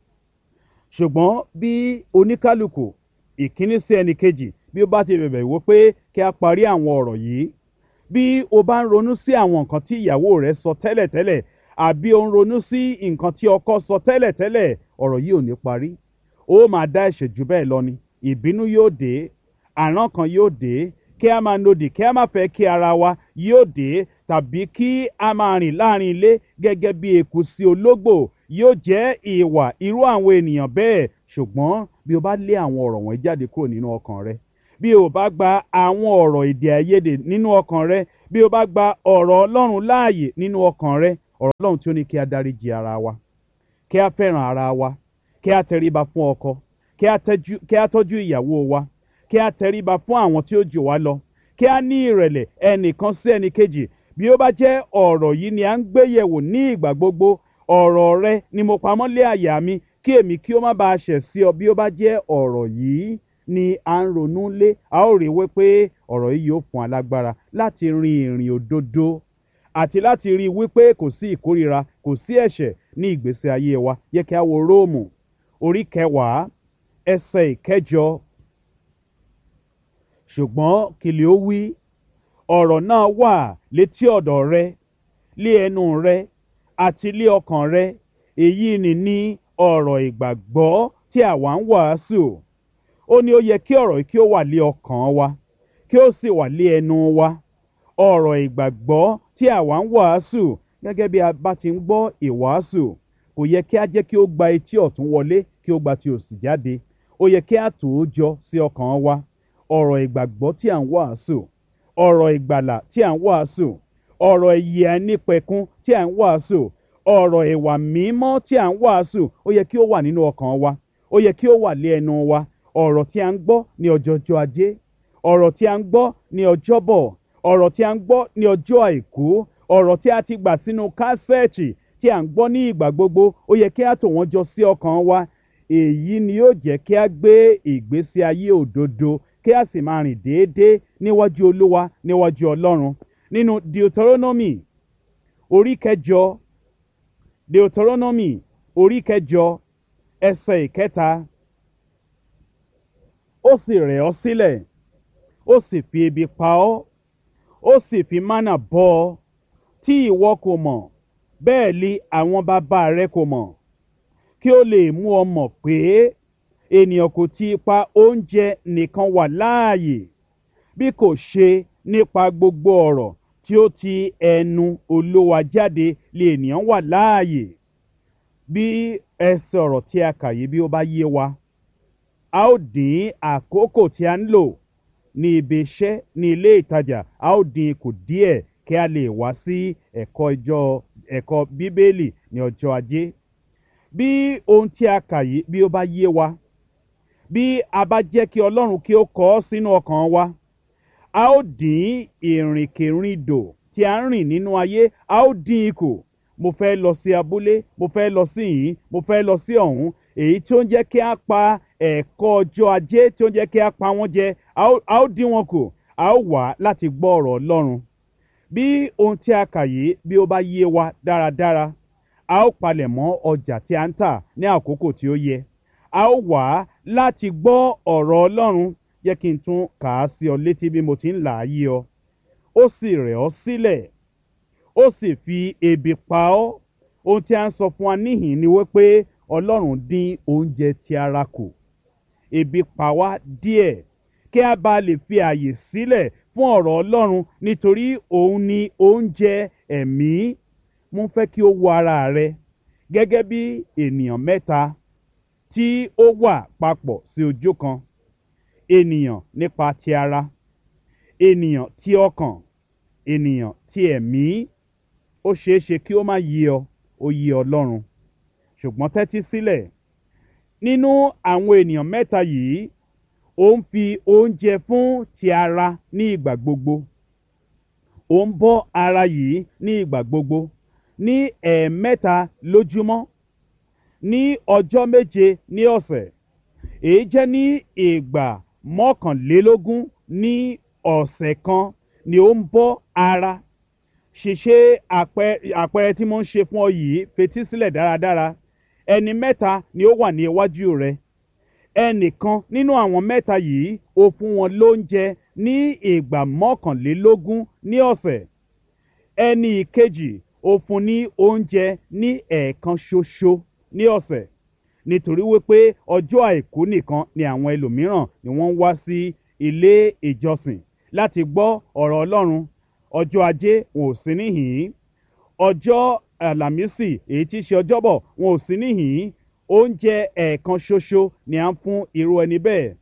Ṣùgbọ́n bí oníkálukú ìkíní sí ẹnì kejì, bí ó bá ti bẹ̀bẹ̀ wípé kí a parí àwọn ọ̀rọ̀ yìí, bí o bá ń ronú sí àwọn nǹkan tí ìyàwó rẹ sọ tẹ́lẹ̀tẹ́lẹ̀, àbí o ń ronú sí nǹkan tí ọkọ sọ tẹ́lẹ̀tẹ́lẹ̀, ọ̀rọ̀ yìí ò ní parí. Ó máa dá ẹ̀ṣẹ̀ jù bẹ́ẹ̀ lọ ni. Ìbínú yóò dé, àrán kan yóò dé, kí a máa nodì, kí a máa fẹ́ kí ara wa yóò dé, tàbí kí a máa rìn láàrin ilé gẹ́gẹ́ bí eku sí ológbò yóò jẹ́ ìwà irú àwọn ènìyàn bẹ́ẹ̀. Ṣùgbọ́n bí o bá lé àwọn ọ̀rọ̀ wọ̀nyí jáde kúrò nínú ọkàn rẹ, bí o bá gba àwọn ọ̀rọ̀ èdè àìyedè nínú ọkàn rẹ, bí o bá gba ọ̀rọ̀ Ọlọ́run láàyè nínú ọkàn rẹ, ọ̀rọ̀ Ọlọ́run tí ó ní kí a dáríjì ara wa, kí a fẹ́ràn ara wa, kí a tẹríba fún ọkọ, kí a tẹ́jú kí a tọ́jú ìyàwó wa, kí a tẹríba fún àwọn tí ó jù wá lọ, kí a ní ìrẹ̀lẹ̀ ẹnìkan sí ẹnìkejì. Bí ó bá jẹ́ ọ̀rọ̀ yìí ni à ń gbé yẹ̀wò ní ìgbà gbogbo, ọ̀rọ̀ rẹ ni mo pamọ́ lé àyà mi kí èmi kí ó má bàa ṣẹ̀ sí ọ. Bí ó bá jẹ́ ọ̀rọ̀ yìí ni à ń ronú lé, a ó rí wípé ọ̀rọ̀ yìí yóò fún alágbára láti rin ìrìn òdodo àti láti rí wípé kò sí ìkórira, kò sí ẹ̀ṣẹ̀ ní ìgbésí ayé wa. Yẹ kí a wo Róòmù orí kẹwàá ẹsẹ̀ ìkẹjọ. Ṣùgbọ́n kìlì ó wí, ọ̀rọ̀ náà wà létí ọ̀dọ̀ rẹ, lé ẹnu rẹ àti lé ọkàn rẹ. Èyí ni ní ọ̀rọ̀ ìgbàgbọ́ tí àwa ń wàásù. Ó ní ó yẹ kí ọ̀rọ̀ yìí kí ó wà lé ọkàn wa, kí ó sì wà lé ẹnu wa. Ọ̀rọ̀ ìgbàgbọ́ tí àwa ń wàásù, gẹ́gẹ́ bí a bá ti ń gbọ́ ìwàásù, kò yẹ kí a jẹ́ kí ó gba etí ọ̀tún wọlé kí ó gba ti òsì jáde. Ó yẹ kí a tò ó jọ sí ọkàn wa. Ọ̀rọ̀ ìgbàgbọ́ tí à ń wàásù, ọ̀rọ̀ ìgbàlà tí à ń wàásù, ọ̀rọ̀ ìyè àìnípẹ̀kun tí à ń wàásù, ọ̀rọ̀ ìwà mímọ́ tí à ń wàásù, ó yẹ kí ó wà nínú ọkàn wa, ó yẹ kí ó wà lé ẹnu wa. Ọ̀rọ̀ tí a ń gbọ́ ní ọjọ́jọ́ ajé, ọ̀rọ̀ tí a ń gbọ́ ní ọjọ́bọ̀, ọ̀rọ̀ tí a ń gbọ́ ní ọjọ́ àìkú, ọ̀rọ̀ tí a ti gbà sínú kásẹ̀ẹ̀tì tí à ń gbọ́ ní ìgbà gbogbo, ó yẹ kí a tò wọ́n jọ sí ọkàn wa. Èyí ni yóò jẹ́ kí a gbé ìgbésí ayé òdodo, kí a sì máa rìn déédéé níwájú Olúwa, níwájú Ọlọ́run. Nínú Deuteronomy orí kẹjọ, Deuteronomy orí kẹjọ ẹsẹ̀ ìkẹta. Ó sì rẹ̀ ọ́ sílẹ̀, ó sì fi ebi pa ọ́, ó sì fi mánà bọ́ ọ, tí ìwọ kò mọ̀, bẹ́ẹ̀ li àwọn bàbá rẹ kò mọ̀, kí ó lè mú ọ mọ̀ pé ènìyàn kò ti ipa oúnjẹ nìkan wà láàyè, bí kò ṣe nípa gbogbo ọ̀rọ̀ tí ó ti ẹnu Olúwa jáde lè ènìyàn wà láàyè. Bí ẹsẹ̀ ọ̀rọ̀ tí a kà yìí bí ó bá yé wa, a ó dín àkókò tí a ń lò ní ibi iṣẹ́, ní ilé ìtajà, a ó dín kù díẹ̀ kí a lè wá sí ẹ̀kọ́ ìjọ ẹ̀kọ́ Bíbélì ní ọjọ́ ajé. Bí ohun tí a kà yìí bí ó bá yé wa, bí a bá jẹ́ kí Ọlọ́run kí ó kọ ọ́ sínú ọkàn wa, a ó dín ìrìnkèrindò tí a ń rìn nínú ayé, a ó dín kù. Mo fẹ́ lọ sí abúlé, mo fẹ́ lọ sí yìí, mo fẹ́ lọ sí ọ̀hún. Èyí tí ó ń jẹ́ kí a pa ẹ̀kọ́ ọjọ́ ajé, tí ó ń jẹ́ kí a pa wọ́n jẹ, a ó dín wọn kù. A ó wá láti gbọ́ ọ̀rọ̀ Ọlọ́run. Bí ohun tí a kà yìí bí ó bá yé wa dáradára, a ó palẹ̀ mọ́ ọjà tí a ń tà ní àkókò tí ó yẹ. A ó wá láti gbọ́ ọ̀rọ̀ Ọlọ́run. Jẹ́ kí n tún kà á sí ọ létí bí mo ti ń là á yé ọ. Ó sì rẹ̀ ọ́ sílẹ̀, ó sì fi ebi pa ọ́. Ohun tí a ń sọ fún wa níhìn ni wípé Ọlọ́run dín oúnjẹ ti ara kù. Ebi pa wá díẹ̀ kí a bá lè fi àyè sílẹ̀ fún ọ̀rọ̀ Ọlọ́run, nítorí òun ni oúnjẹ ẹ̀mí. Mo fẹ́ kí o wo ara rẹ gẹ́gẹ́ bí ènìyàn mẹ́ta tí ó wà papọ̀ sí ojú kan. Ènìyàn nípa ti ara, ènìyàn ti ọkàn, ènìyàn ti ẹ̀mí. Ó ṣeé ṣe kí ó má yé ọ, ó yé Ọlọ́run. Ṣùgbọ́n tẹ́tí sílẹ̀. Nínú àwọn ènìyàn mẹ́ta yìí, ó ń fi oúnjẹ fún ti ara ní ìgbà gbogbo. Ó ń bọ́ ara yìí ní ìgbà gbogbo, ní ẹ̀ẹ̀mẹ́ta lójúmọ́, ní ọjọ́ méje ní ọ̀sẹ̀. Èyí jẹ́ ní ìgbà mọ́kànlélógún ní ọ̀sẹ̀ kan ni ó ń bọ́ ara. Ṣìṣe àpẹẹrẹ tí mo ń ṣe fún ọ yìí, fetí sílẹ̀ dáradára. Ẹni mẹ́ta ni ó wà ní iwájú rẹ. Ẹnìkan nínú àwọn mẹ́ta yìí ó fún wọn lóúnjẹ ní ìgbà mọ́kànlélógún ní ọ̀sẹ̀. Ẹni ìkejì ó fún ní oúnjẹ ní ẹ̀ẹ̀kan ṣoṣo ní ọ̀sẹ̀. Nítorí wípé ọjọ́ àìkú nìkan ni àwọn ẹlòmíràn ni wọ́n ń wá sí ilé ìjọsìn láti gbọ́ ọ̀rọ̀ Ọlọ́run. Ọjọ́ ajé wọn ò sí níhìn-ín. Ọjọ́ àlàmísì èyí tí í ṣe ọjọ́bọ̀ wọn ò sí níhìn-ín. Oúnjẹ ẹ̀ẹ̀kan ṣoṣo ni à ń fún irú ẹni bẹ́ẹ̀.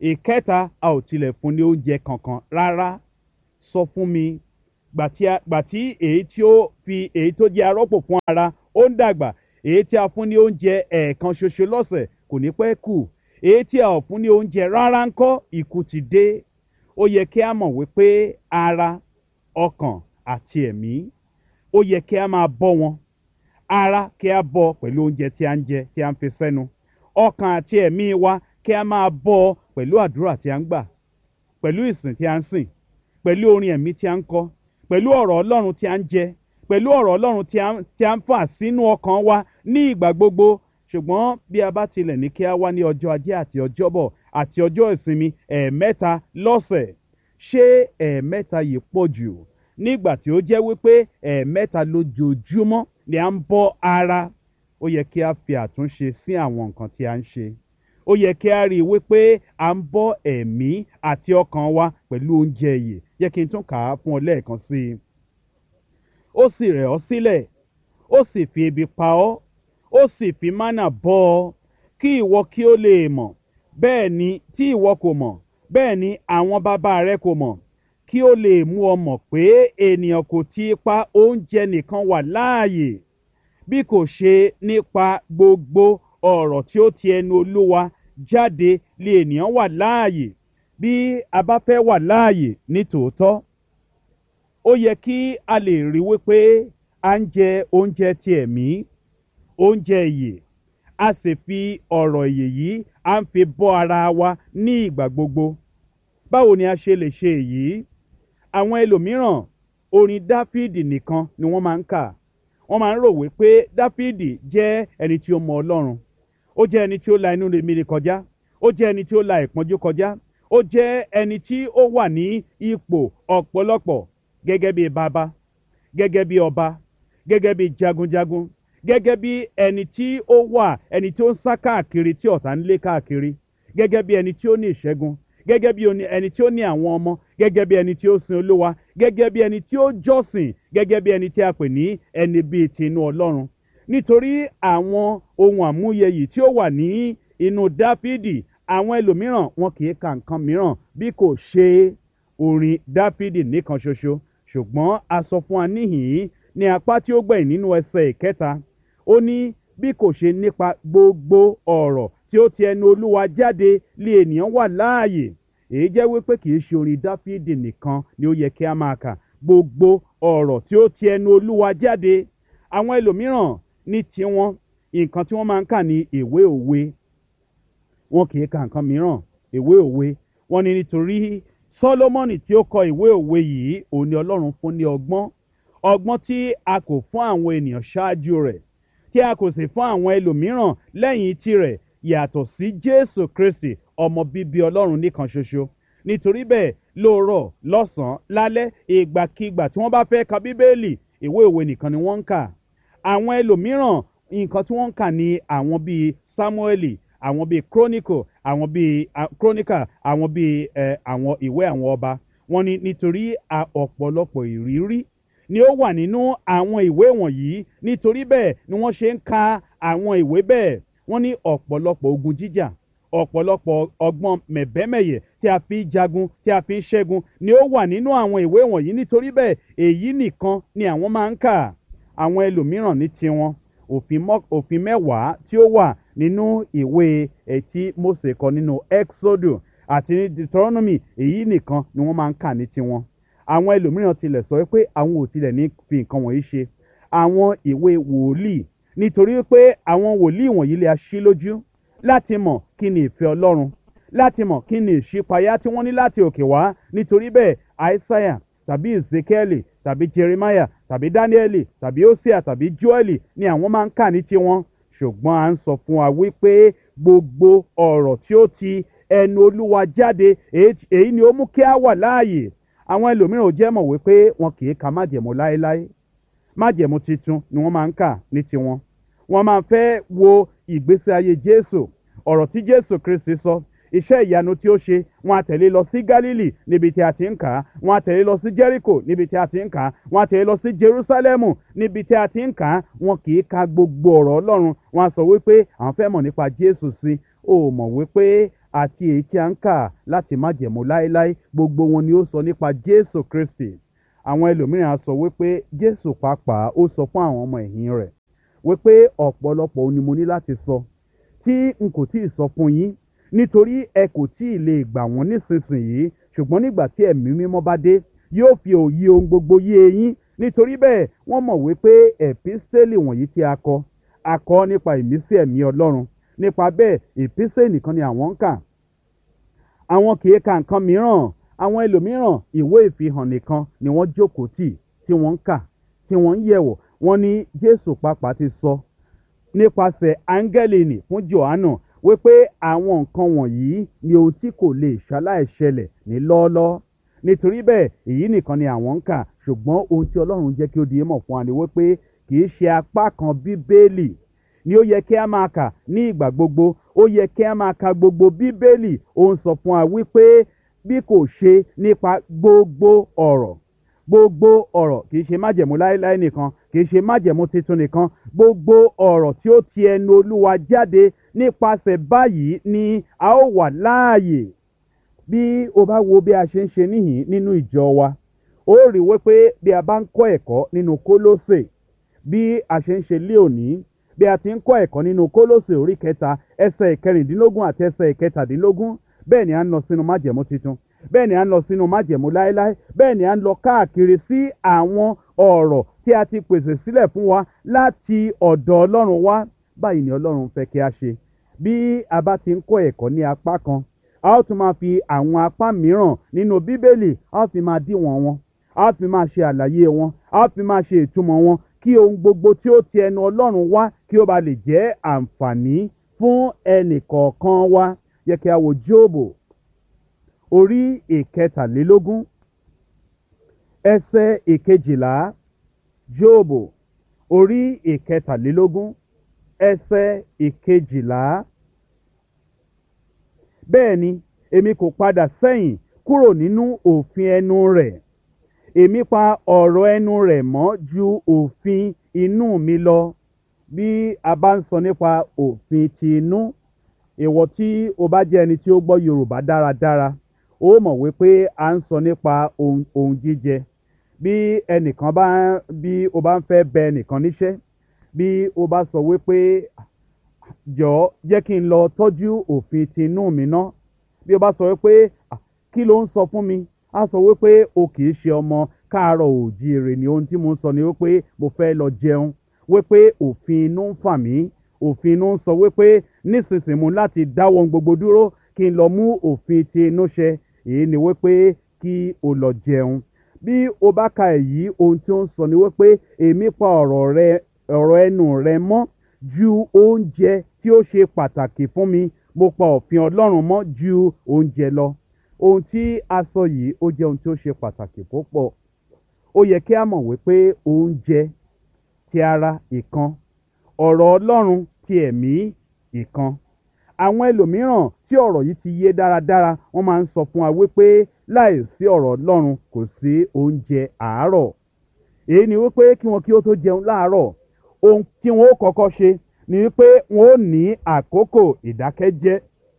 ìkẹta a ò tilẹ̀ fún ní oúnjẹ kankan rárá. Sọ fún mi, gbà tí èyí tí ó fi èyí tó jẹ́ arọ́pò fún ara ó ń dàgbà, èyí tí a fún ní oúnjẹ ẹ̀ẹ̀kan ṣoṣo lọ́sẹ̀ kò ní pẹ́ kù, èyí tí a ò fún ní oúnjẹ rárá ńkọ́, ikú ti dé. Ó yẹ kí a mọ̀ wípé ara, ọkàn àti ẹ̀mí ó yẹ kí a máa bọ́ wọn. Ara kí a bọ́ pẹ̀lú oúnjẹ tí a ń jẹ tí a ń fi sẹ́nu, ọkàn àti ẹ̀mí wa kí a máa bọ́ pẹ̀lú àdúrà tí a ń gbà, pẹ̀lú ìsìn tí a ń sìn, pẹ̀lú orin ẹ̀mí tí a ń kọ, pẹ̀lú ọ̀rọ̀ Ọlọ́run tí a ń jẹ, pẹ̀lú ọ̀rọ̀ Ọlọ́run tí a ń fà sínú ọkàn wa ní ìgbà gbogbo. Ṣùgbọ́n bí a bá tilẹ̀ ní kí a wá ní ọjọ́ ajé àti ọjọ́bọ̀ àti ọjọ́ ìsinmi ẹ̀ẹ̀mẹ́ta lọ́sẹ̀, ṣé ẹ̀ẹ̀mẹ́ta yìí pọ̀ jù nígbà tí ó jẹ́ wípé ẹ̀ẹ̀mẹ́ta lójoojúmọ́ ni à ń bọ́ ara? Ó yẹ kí a fi àtúnṣe sí àwọn nǹkan tí a ń ṣe. Ó yẹ kí a rí i wípé à ń bọ́ ẹ̀mí àti ọkàn wa pẹ̀lú oúnjẹ ìyè. Yẹ kí n tún kà á fún ọ lẹ́ẹ̀kan sí i. Ó sì rẹ̀ ọ́ sílẹ̀, ó sì fi ebi pa ọ́, ó sì fi mánà bọ́ ọ, kí ìwọ kí ó lè mọ̀, bẹ́ẹ̀ ni tí ìwọ kò mọ̀, bẹ́ẹ̀ ni àwọn bàbá rẹ kò mọ̀, kí ó lè mú ọ mọ̀ pé ènìyàn kò ti ipa oúnjẹ nìkan wà láàyè, bí kò ṣe nípa gbogbo ọ̀rọ̀ tí ó ti ẹnu Olúwa jáde lé ènìyàn wà láàyè. Bí a bá fẹ́ wà láàyè ní tòótọ́, ó yẹ kí a lè rí wípé à ń jẹ oúnjẹ ti ẹ̀mí, oúnjẹ ìyè, a sì fi ọ̀rọ̀ ìyè yìí à ń fi bọ́ ara wa ní ìgbà gbogbo. Báwo ni a ṣe lè ṣe èyí? Àwọn ẹlòmíràn orin Dáfídì nìkan ni wọ́n máa ń kà. Wọ́n máa ń rò wípé Dáfídì jẹ́ ẹni tí ó mọ Ọlọ́run, ó jẹ́ ẹni tí ó la inú rere kọjá, ó jẹ́ ẹni tí ó la ìpọ́njú kọjá, ó jẹ́ ẹni tí ó wà ní ipò ọ̀pọ̀lọpọ̀ gẹ́gẹ́ bí bàbá, gẹ́gẹ́ bí ọba, gẹ́gẹ́ bí jagunjagun, gẹ́gẹ́ bí ẹni tí ó wà ẹni tí ó ń sá káàkiri tí ọ̀tá ń lé káàkiri, gẹ́gẹ́ bí ẹni tí ó ní ìṣẹ́gun, gẹ́gẹ́ bí ẹni tí ó ní àwọn ọmọ, gẹ́gẹ́ bí ẹni tí ó sin Olúwa, gẹ́gẹ́ bí ẹni tí ó jọ́sìn, gẹ́gẹ́ bí ẹni tí a pè ní ẹni bíi ti inú Ọlọ́run. Nítorí àwọn ohun àmúyẹ yìí tí ó wà ní inú Dáfídì, àwọn ẹlòmíràn wọn kì í ka nǹkan mìíràn bí kò ṣe orin Dáfídì nìkan ṣoṣo. Ṣùgbọ́n a sọ fún wa níhìn-ín ní apá tí ó gbẹ̀yìn nínú ẹsẹ̀ ìkẹta, ó ní bí kò ṣe nípa gbogbo ọ̀rọ̀ tí ó ti ẹnu Olúwa jáde lé ènìyàn wà láàyè. Èyí jẹ́ wípé kì í ṣe orin Dáfídì nìkan ni ó yẹ kí a máa kà. Gbogbo ọ̀rọ̀ tí ó ti ẹnu Olúwa jáde. Àwọn ẹlòmíràn ní tiwọn nǹkan tí wọ́n máa ń kà ní ìwé òwe. Wọn kì í ka nǹkan mìíràn. Ìwé òwe. Wọ́n ní nítorí Sólómọ́nì tí ó kọ ìwé òwe yìí, òun ni Ọlọ́run fún ní ọgbọ́n. Ọgbọ́n tí a kò fún àwọn ènìyàn ṣáájú rẹ̀, tí a kò sì fún àwọn ẹlòmíràn lẹ́yìn tirẹ̀, yàtọ̀ sí Jésù Kristi, ọmọ bíbí Ọlọ́run nìkan ṣoṣo. Nítorí bẹ́ẹ̀, lóòrọ̀, lọ́sàn-án, lálẹ́, ìgbàkigbà tí wọ́n bá fẹ́ ka Bíbélì, ìwé òwe nìkan ni wọ́n ń kà. Àwọn ẹlòmíràn nǹkan tí wọ́n ń kà ní àwọn bíi Sámúẹ́lì, àwọn bíi Chronicle, àwọn bíi Chronicle, àwọn bíi ẹ àwọn ìwé àwọn ọba. Wọ́n ní nítorí ọ̀pọ̀lọpọ̀ ìrírí ni ó wà nínú àwọn ìwé wọ̀nyí. Nítorí bẹ́ẹ̀ ni wọ́n ṣe ń ka àwọn ìwé bẹ́ẹ̀. Wọ́n ní ọ̀pọ̀lọpọ̀ ogun jíjà, ọ̀pọ̀lọpọ̀ ọgbọ́n mẹ̀bẹ́mẹ̀yẹ tí a fi jagun, tí a fi ń ṣẹ́gun ni ó wà nínú àwọn ìwé wọ̀nyí. Nítorí bẹ́ẹ̀ èyí nìkan ni àwọn máa ń kà. Àwọn ẹlòmíràn ní tiwọn òfin mẹ́wàá tí ó wà nínú ìwé ẹtí Mósè kọ nínú Exodus àti ní Deuteronomy, èyí nìkan ni wọ́n máa ń kà ní tiwọn. Àwọn ẹlòmíràn tilẹ̀ sọ pé àwọn ò tilẹ̀ ní fi nǹkan wọ̀nyí ṣe àwọn ìwé wòlíì, nítorí pé àwọn wòlíì wọ̀nyí lè ṣí lójú láti mọ̀ kí ni ìfẹ́ Ọlọ́run, láti mọ̀ kí ni ìṣípayá tí wọ́n ní láti òkè wá. Nítorí bẹ́ẹ̀ Aísáyà tàbí Ezekiel tàbí Jeremiah tàbí Daniel tàbí Hosea tàbí Joel ni àwọn máa ń kà ní tiwọn. Ṣùgbọ́n à ń sọ fún wa wípé gbogbo ọ̀rọ̀ tí ó ti ẹnu Olúwa jáde, èyí ni ó mú kí a wà láàyè. Àwọn ẹlòmíràn ò jẹ́ mọ̀ wípé wọn kì í ka májẹ̀mú láéláé. Májẹ̀mú titun ni wọ́n máa ń kà ní tiwọn. Wọ́n máa fẹ́ wo ìgbésí ayé Jésù, ọ̀rọ̀ tí Jésù Kristi sọ, iṣẹ́ ìyanu tí ó ṣe. Wọ́n á tẹ̀lé lọ sí Gálílì níbi tí a ti ń kà á. Wọ́n á tẹ̀lé lọ sí Jẹ́ríkò níbi tí a ti ń kà á. Wọ́n á tẹ̀lé lọ sí Jerúsálẹ́mù níbi tí a ti ń kà á. Wọn kì í ka gbogbo ọ̀rọ̀ Ọlọ́run. Wọ́n á sọ wípé àwọn fẹ́ mọ̀ nípa Jésù sí. Ó mọ̀ wípé àti èyí tí a ń kà láti májẹ̀mú láéláé, gbogbo wọn ni ó sọ nípa Jésù Kristi. Àwọn ẹlòmíràn á sọ wípé Jésù pàápàá ó sọ fún àwọn ọmọ ẹ̀yìn rẹ̀ wípé ọ̀pọ̀lọpọ̀ ohun ni mo ní láti sọ tí n kò tíì sọ fún yín, nítorí ẹ kò tíì lè gbà wọ́n nísinsìnyí, ṣùgbọ́n nígbà tí ẹ̀mí mímọ́ bá dé yóò fi òye ohun gbogbo yé yín. Nítorí bẹ́ẹ̀ wọ́n mọ̀ wípé ẹ̀písítélì wọ̀nyí tí a kọ a kọ nípa ìmísí ẹ̀mí Ọlọ́run. Nípa bẹ́ẹ̀ ẹ̀písítélì nìkan ni àwọn ń kà, àwọn kì í ka nǹkan mìíràn. Àwọn ẹlòmíràn ìwé ìfihàn nìkan ni wọ́n jókòó tì tí wọ́n ń kà tí wọ́n ń yẹ̀wò. Wọ́n ní Jésù pàápàá ti sọ nípasẹ̀ áńgẹ́lì nì fún Jòhánù wípé àwọn nǹkan wọ̀nyí ni ohun tí kò lè ṣaláì ṣẹlẹ̀ ní lọ́ọ́lọ́ọ́. Nítorí bẹ́ẹ̀ èyí nìkan ni àwọn ń kà, ṣùgbọ́n ohun tí Ọlọ́run jẹ́ kí ó di mọ̀ fún wa ni wípé kì í ṣe apá kan Bíbélì ni ó yẹ kí a máa kà ní ìgbà gbogbo. Ó yẹ kí a máa ka gbogbo Bíbélì. Ó ń sọ fún wa wípé bí kò ṣe nípa gbogbo ọ̀rọ̀, gbogbo ọ̀rọ̀ kì í ṣe májẹ̀mú láéláé nìkan, kì í ṣe májẹ̀mú titun nìkan, gbogbo ọ̀rọ̀ tí ó ti ẹnu Olúwa jáde, nípasẹ̀ báyìí ni a ó wà láàyè. Bí o bá wo bí a ṣe ń ṣe níhìn nínú ìjọ wa, ó rí wípé bí a bá ń kọ́ ẹ̀kọ́ nínú Kólósè, bí a ṣe ń ṣe lé òní, bí a ti ń kọ́ ẹ̀kọ́ nínú Kólósè orí kẹta ẹsẹ̀ ìkẹrìndínlógún àti ẹsẹ̀ ìkẹtàdínlógún, bẹ́ẹ̀ ni a ń lọ sínú májẹ̀mú titun, bẹ́ẹ̀ ni a ń lọ sínú májẹ̀mú láéláé, bẹ́ẹ̀ ni a ń lọ káàkiri sí àwọn ọ̀rọ̀ tí a ti pèsè sílẹ̀ fún wa láti ọ̀dọ̀ Ọlọ́run wá. Báyìí ni Ọlọ́run fẹ́ kí a ṣe. Bí a bá ti ń kọ́ ẹ̀kọ́ ní apá kan, a ó tún máa fi àwọn apá mìíràn nínú Bíbélì a ó fi máa díwọ̀n wọn, a ó fi máa ṣe àlàyé wọn, a ó fi máa ṣe ìtumọ̀ wọn, kí ohun gbogbo tí ó ti ẹnu Ọlọ́run wá kí ó ba lè jẹ́ àǹfààní fún ẹnì kọ̀ọ̀kan wa. Yẹ kí a wo Jóòbù orí ìkẹtàlélógún ẹsẹ̀ ìkejìlá. Jóòbù orí ìkẹtàlélógún ẹsẹ̀ ìkejìlá. Bẹ́ẹ̀ ni èmi kò padà sẹ́yìn kúrò nínú òfin ẹnu rẹ̀, èmi pa ọ̀rọ̀ ẹnu rẹ̀ mọ́ ju òfin inú mi lọ. Bí a bá ń sọ nípa òfin ti inú, ìwọ tí o bá jẹ́ ẹni tí ó gbọ́ Yorùbá dáradára, ó mọ̀ wípé a ń sọ nípa ohun, ohun jíjẹ. Bí ẹnìkan bá bí o bá ń fẹ́ bẹ ẹnìkan níṣẹ́, bí o bá sọ wípé jọ̀ọ́ jẹ́ kí n lọ tọ́jú òfin ti inú mi ná, bí o bá sọ wípé kí ló ń sọ fún mi, a sọ wípé o kì í ṣe ọmọ káàárọ̀ oòjíire ni ohun tí mo ń sọ ni wípé mo fẹ́ lọ jẹun, wípé òfin inú ń fà mí, òfin inú ń sọ wípé nísinsìnyí mo láti dáwọ́ ohun gbogbo dúró kí n lọ mú òfin ti inú ṣẹ. Èyí ni wípé kí o lọ jẹun. Bí o bá ka èyí, ohun tí ó ń sọ ni wípé èmi pa ọ̀rọ̀ rẹ ọ̀rọ̀ ẹnu rẹ mọ́ ju oúnjẹ tí ó ṣe pàtàkì fún mi, mo pa òfin Ọlọ́run mọ́ ju oúnjẹ lọ. Ohun tí a sọ yìí ó jẹ́ ohun tí ó ṣe pàtàkì púpọ̀. Ó yẹ kí a mọ̀ wípé oúnjẹ ti ara ìkan, ọ̀rọ̀ Ọlọ́run ti ẹ̀mí ìkan. Àwọn ẹlòmíràn tí ọ̀rọ̀ yìí ti yé dáradára, wọ́n máa ń sọ fún wa wípé láì sí ọ̀rọ̀ Ọlọ́run kò sí oúnjẹ àárọ̀. Èyí ni wípé kí wọn kí ó tó jẹun láàárọ̀, ohun tí wọn ó kọ́kọ́ ṣe ni wípé wọn ó ní àkókò ìdákẹ́jẹ́,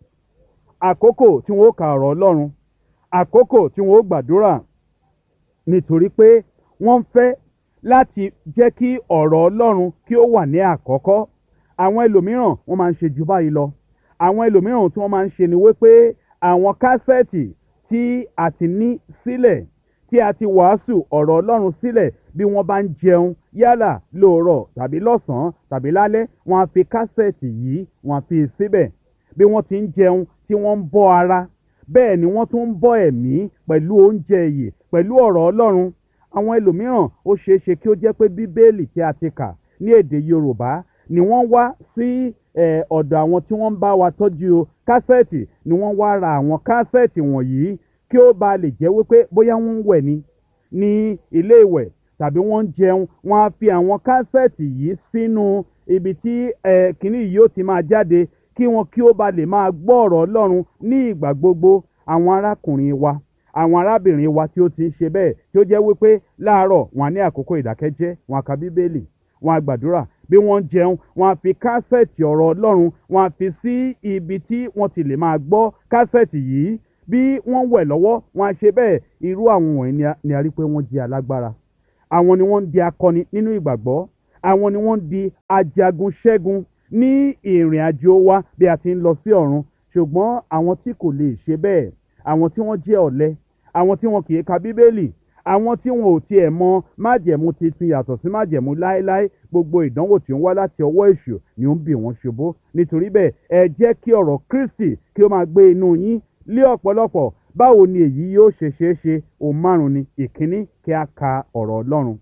àkókò tí wọn ó ka ọ̀rọ̀ Ọlọ́run, àkókò tí wọn ó gbàdúrà, nítorí pé wọ́n fẹ́ láti jẹ́ kí ọ̀rọ̀ Ọlọ́run kí ó wà ní àkọ́kọ́. Àwọn ẹlòmíràn wọ́n máa ń ṣe jù báyìí lọ. Àwọn ẹlòmíràn tí wọ́n máa ń ṣe ni wípé àwọn kásẹ̀tì tí a ti ní sílẹ̀, tí a ti wàásù ọ̀rọ̀ Ọlọ́run sílẹ̀, bí wọ́n bá ń jẹun yálà lóòrọ̀ tàbí lọ́sàn-án tàbí lálẹ́, wọ́n á fi kásẹ̀tì yìí wọ́n á fi síbẹ̀. Bí wọ́n ti ń jẹun tí wọ́n ń bọ́ ara, bẹ́ẹ̀ ni wọ́n tún ń bọ́ ẹ̀mí pẹ̀lú oúnjẹ ìyè, pẹ̀lú ọ̀rọ̀ Ọlọ́run. Àwọn ẹlòmíràn ó ṣeé ṣe kí ó jẹ́ pé Bíbélì tí a ti kà ní èdè Yorùbá ni wọ́n wá sí ọ̀dọ̀ àwọn tí wọ́n ń bá wa tọ́jú kásẹ̀tì, ni wọ́n wá ra àwọn kásẹ̀tì wọ̀nyí kí ó ba lè jẹ́ wípé bóyá wọ́n ń wẹ̀ ni ní ilé ìwẹ̀ tàbí wọ́n ń jẹun, wọ́n á fi àwọn kásẹ̀tì yìí sínú ibi tí kìnnì yìí yóò ti máa jáde kí wọn kí ó ba lè máa gbọ́ ọ̀rọ̀ Ọlọ́run ní ìgbà gbogbo. Àwọn arákùnrin wa, àwọn arábìnrin wa tí ó ti ń ṣe bẹ́ẹ̀, tí ó jẹ́ wípé láàárọ̀ wọn á ní àkókò ìdákẹ́jẹ́, wọn á ka Bíbélì, wọ́n á gbàdúrà bí wọ́n ń jẹun wọ́n á fi kásẹ̀tì ọ̀rọ̀ ọlọ́run wọ́n á fi sí ibi tí wọ́n ti lè máa gbọ́ kásẹ̀tì yìí bí wọ́n wẹ̀ lọ́wọ́ wọ́n á ṣe bẹ́ẹ̀. Irú àwọn wọ̀nyí ni a- ni a rí pé wọ́n jẹ́ alágbára. Àwọn ni wọ́n ń di akọni nínú ìgbàgbọ́. Àwọn ni wọ́n ń di ajagun ṣẹ́gun ní ìrìn àjò wa bí a ti ń lọ sí ọ̀run. Ṣùgbọ́n àwọn tí kò lè ṣe bẹ́ẹ̀, àwọn tí wọ́n jẹ́ ọ̀lẹ, àwọn tí wọn kì í ka bíbélì, àwọn tí wọn ò tiẹ̀ mọ májẹ̀mú titun yàtọ̀ sí májẹ̀mú láéláé, gbogbo ìdánwò tí ó ń wá láti ọwọ́ èṣù ni ó ń bì wọ́n ṣubú. Nítorí bẹ́ẹ̀ ẹ jẹ́ kí ọ̀rọ̀ Kristi kí ó máa gbé inú yín lé ọ̀pọ̀lọpọ̀. Báwo ni èyí yóò ṣe ṣeé ṣe? Ohun márùn-ún ni. Ìkíní, kí a ka ọ̀rọ̀ Ọlọ́run.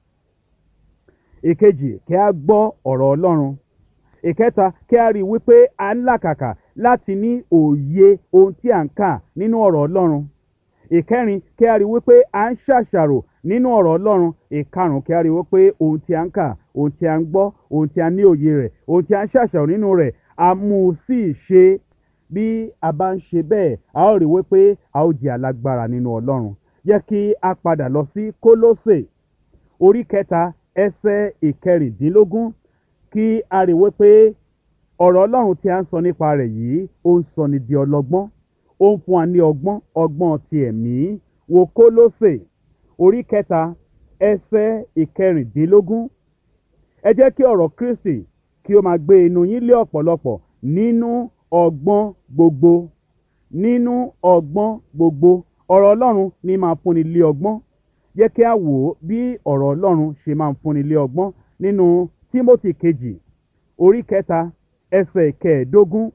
Ìkejì, kí a gbọ́ ọ̀rọ̀ Ọlọ́run. Ìkẹta, kí a rí i wípé a ń làkàkà láti ní òye ohun tí à ń kà nínú ọ̀rọ̀ Ọlọ́run. Ìkẹrin, kí a rí i wípé à ń ṣàṣàrò nínú ọ̀rọ̀ Ọlọ́run. Ìkarùn-ún, kí a rí i wípé ohun tí à ń kà, ohun tí à ń gbọ́, ohun tí a ní òye rẹ̀, ohun tí à ń ṣàṣàrò nínú rẹ̀, a mú un sí ìṣe. Bí a bá ń ṣe bẹ́ẹ̀, a ó rí i wípé a ó jẹ́ alágbára nínú Ọlọ́run. Jẹ́ kí a padà lọ sí Kólósè orí kẹta ẹsẹ̀ ìkẹrìndínlógún kí a rí i wípé ọ̀rọ̀ Ọlọ́run tí a ń sọ nípa rẹ̀ yìí ó ń sọni di ọlọ́gbọ́n, ó ń fún wa ní ọgbọ́n ọgbọ́n ti ẹ̀mí. Wo Kólósè orí kẹta ẹsẹ̀ ìkẹrìndínlógún. Ẹ jẹ́ kí ọ̀rọ̀ Kristi kí ó máa gbé inú yín lé ọ̀pọ̀lọpọ̀ nínú ọgbọ́n gbogbo. Nínú ọgbọ́n gbogbo. Ọ̀rọ̀ Ọlọ́run ní máa fúnni lé ọgbọ́n. Jẹ́ kí a wò ó bí ọ̀rọ̀ Ọlọ́run ṣe máa ń fúnni lé ọgbọ́n nínú Tímótì kejì orí kẹta ẹsẹ̀ ìkẹẹ̀ẹ́dógún.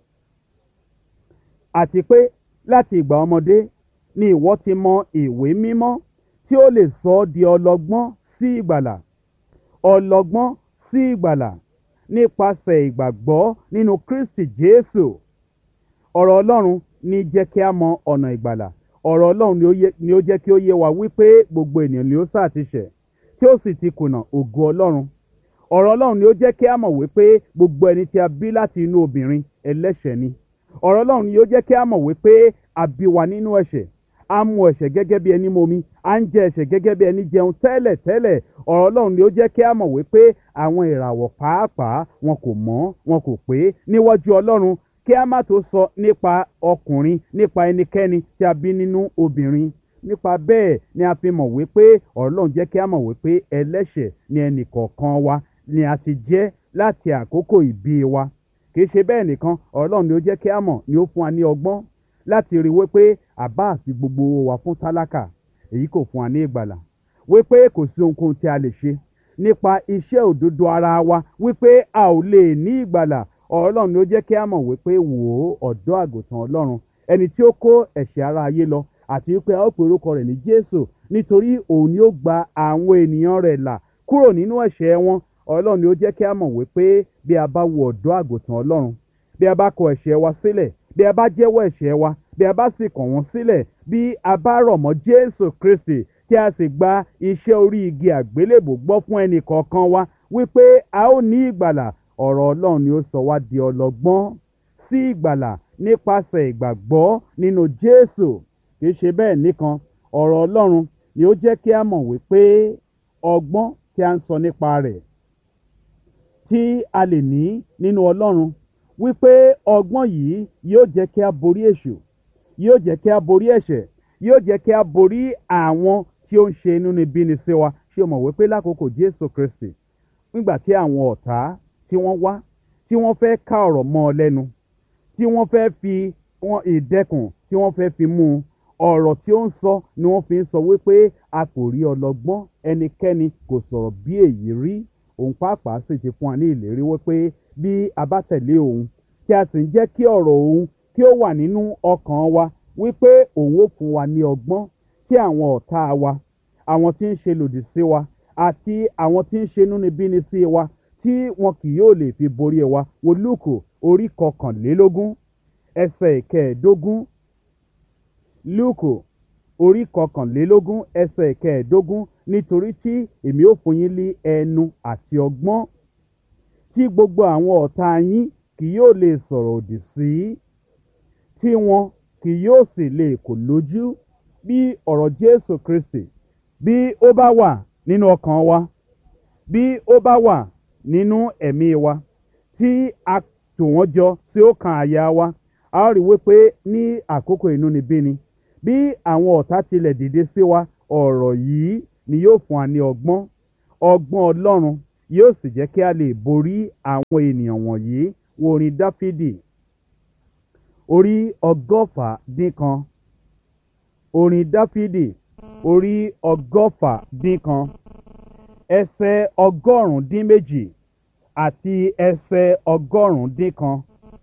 Àti pé láti ìgbà ọmọdé ni ìwọ ti mọ ìwé mímọ́ tí ó lè sọ ọ́ di ọlọ́gbọ́n sí ìgbàlà. Ọlọ́gbọ́n sí ìgbàlà nípasẹ̀ ìgbàgbọ́ nínú Kristi Jésù. Ọ̀rọ̀ Ọlọ́run ní jẹ́ kí a mọ ọ̀nà ìgbàlà. Ọ̀rọ̀ Ọlọ́run ni ó yẹ- ni ó jẹ́ kí ó yé wa wípé gbogbo ènìyàn ni ó sá ti ṣẹ̀ tí ó sì ti kùnà ògo Ọlọ́run. Ọ̀rọ̀ Ọlọ́run ni ó jẹ́ kí a mọ̀ wípé gbogbo ẹni tí a bí láti inú obìnrin ẹlẹ́ṣẹ̀ ni. Ọ̀rọ̀ Ọlọ́run ni ó jẹ́ kí a mọ̀ wípé a bí wa nínú ẹ̀ṣẹ̀. A mu ẹ̀ṣẹ̀ gẹ́gẹ́ bí ẹni momi. A ń jẹ ẹ̀ṣẹ̀ gẹ́gẹ́ bí ẹni jẹun tẹ́lẹ̀ tẹ́lẹ̀. Ọ̀rọ̀ Ọlọ́run ni ó jẹ́ kí a mọ̀ wípé àwọn ìràwọ̀ pàápàá wọn kò mọ́, wọn kò pé níwájú Ọlọ́run. Kí a má tó sọ nípa ọkùnrin, nípa ẹnikẹ́ni tí a bí nínú obìnrin. Nípa bẹ́ẹ̀ ni a fi mọ̀ wípé ọ̀rọ̀ Ọlọ́run jẹ́ kí a mọ̀ wípé ẹlẹ́ṣẹ̀ ni ẹnì kọ̀ọ̀kan wa ni a ti jẹ́ láti àkókò ìbí wa. Kì í ṣe bẹ́ẹ̀ nìkan, ọ̀rọ̀ Ọlọ́run ni ó jẹ́ kí a mọ̀, ni ó fún wa ní ọgbọ́n láti rí wípé àbá àti gbogbo owó wa fún tálákà, èyí kò fún wa ní ìgbàlà. Wípé kò sí ohunkóhun tí a lè ṣe nípa iṣẹ́ òdodo ara wa wípé a ò lè ní ìgbàlà. Ọ̀rọ̀ Ọlọ́run ni ó jẹ́ kí a mọ̀ wípé wò ó ọ̀dọ́ àgùntàn Ọlọ́run, ẹni tí ó kó ẹ̀ṣẹ̀ ara ayé lọ, àti wípé a ó pe orúkọ rẹ̀ ní Jésù nítorí òun ni ó gba àwọn ènìyàn rẹ̀ là kúrò nínú ẹ̀ṣẹ̀ wọn. Ọ̀rọ̀ Ọlọ́run ni ó jẹ́ kí a mọ̀ wípé bí a bá wo ọ̀dọ́ àgùntàn Ọlọ́run, bí a bá kọ ẹ̀ṣẹ̀ wa sílẹ̀, bí a bá jẹ́wọ́ ẹ̀ṣẹ̀ wa, bí a bá sì kàn wọ́n sílẹ̀, bí a bá rọ̀ mọ́ Jésù Kristi tí a sì gba iṣẹ́ orí igi àgbélébò gbọ́ fún ẹnì kọ̀ọ̀kan wa wípé a ó ní ìgbàlà. Ọ̀rọ̀ Ọlọ́run ni ó sọ wá di ọlọ́gbọ́n sí ìgbàlà nípasẹ̀ ìgbàgbọ́ nínú Jésù. Kì í ṣe bẹ́ẹ̀ nìkan, ọ̀rọ̀ Ọlọ́run ni ó jẹ́ kí a mọ̀ wípé ọgbọ́n tí a ń sọ nípa rẹ̀ tí a lè ní nínú Ọlọ́run, wípé ọgbọ́n yìí yóò jẹ́ kí a borí èṣù, yóò jẹ́ kí a borí ẹ̀ṣẹ̀, yóò jẹ́ kí a borí àwọn tí ó ń ṣe inúnibíni sí wa. Ṣé o mọ̀ wípé lákòókò Jésù Kristi, nígbà tí àwọn ọ̀tá tí wọ́n wá, tí wọ́n fẹ́ ká ọ̀rọ̀ mọ́ ọ lẹ́nu, tí wọ́n fẹ́ fi wọn ìdẹ́kùn tí wọ́n fẹ́ fi mú un, ọ̀rọ̀ tí ó ń sọ ni wọ́n fi ń sọ wípé a kò rí ọlọ́gbọ́n ẹnikẹ́ni kò sọ̀rọ̀ bí èyí rí. Òun pàápàá sì ti fún wa ní ìlérí wípé bí a bá tẹ̀lé òun, tí a sì ń jẹ́ kí ọ̀rọ̀ òun kí ó wà nínú ọkàn wa, wípé òun ó fún wa ní ọgbọ́n tí àwọn ọ̀tá wa, àwọn tí ń ṣe lòdì sí wa, àti àwọn tí ń ṣe inúnibíni sí wa, tí wọn kì yóò lè fi borí wa. Wo Lúùkù orí kọkànlélógún ẹsẹ̀ ìkẹẹ̀ẹ́dógún. Lúùkù orí kọkànlélógún ẹsẹ̀ ìkẹẹ̀ẹ́dógún. Nítorí tí èmi ó fún yín ní ẹnu àti ọgbọ́n tí gbogbo àwọn ọ̀tá yín kì yóò lè sọ̀rọ̀ òdì sí, tí wọn kì yóò sì lè kò lójú. Bí ọ̀rọ̀ Jésù Kristi bí ó bá wà nínú ọkàn wa, bí ó bá wà nínú ẹ̀mí wa tí a tò wọ́n jọ tí ó kan àyà wa a ó rí wípé ní àkókò inúnibíni bí àwọn ọ̀tá tilẹ̀ dìde sí wa ọ̀rọ̀ yìí ni yóò fún wa ní ọgbọ́n ọgbọ́n ọlọ́run yóò sì jẹ́ kí a lè borí àwọn ènìyàn wọ̀nyí. Wo orin dáfídì orí ọgọ́fà dín kan orin dáfídì orí ọgọ́fà dín kan ẹsẹ̀ ọgọ́rùn-ún dín méjì àti ẹsẹ̀ ọgọ́rùn-ún dín kan.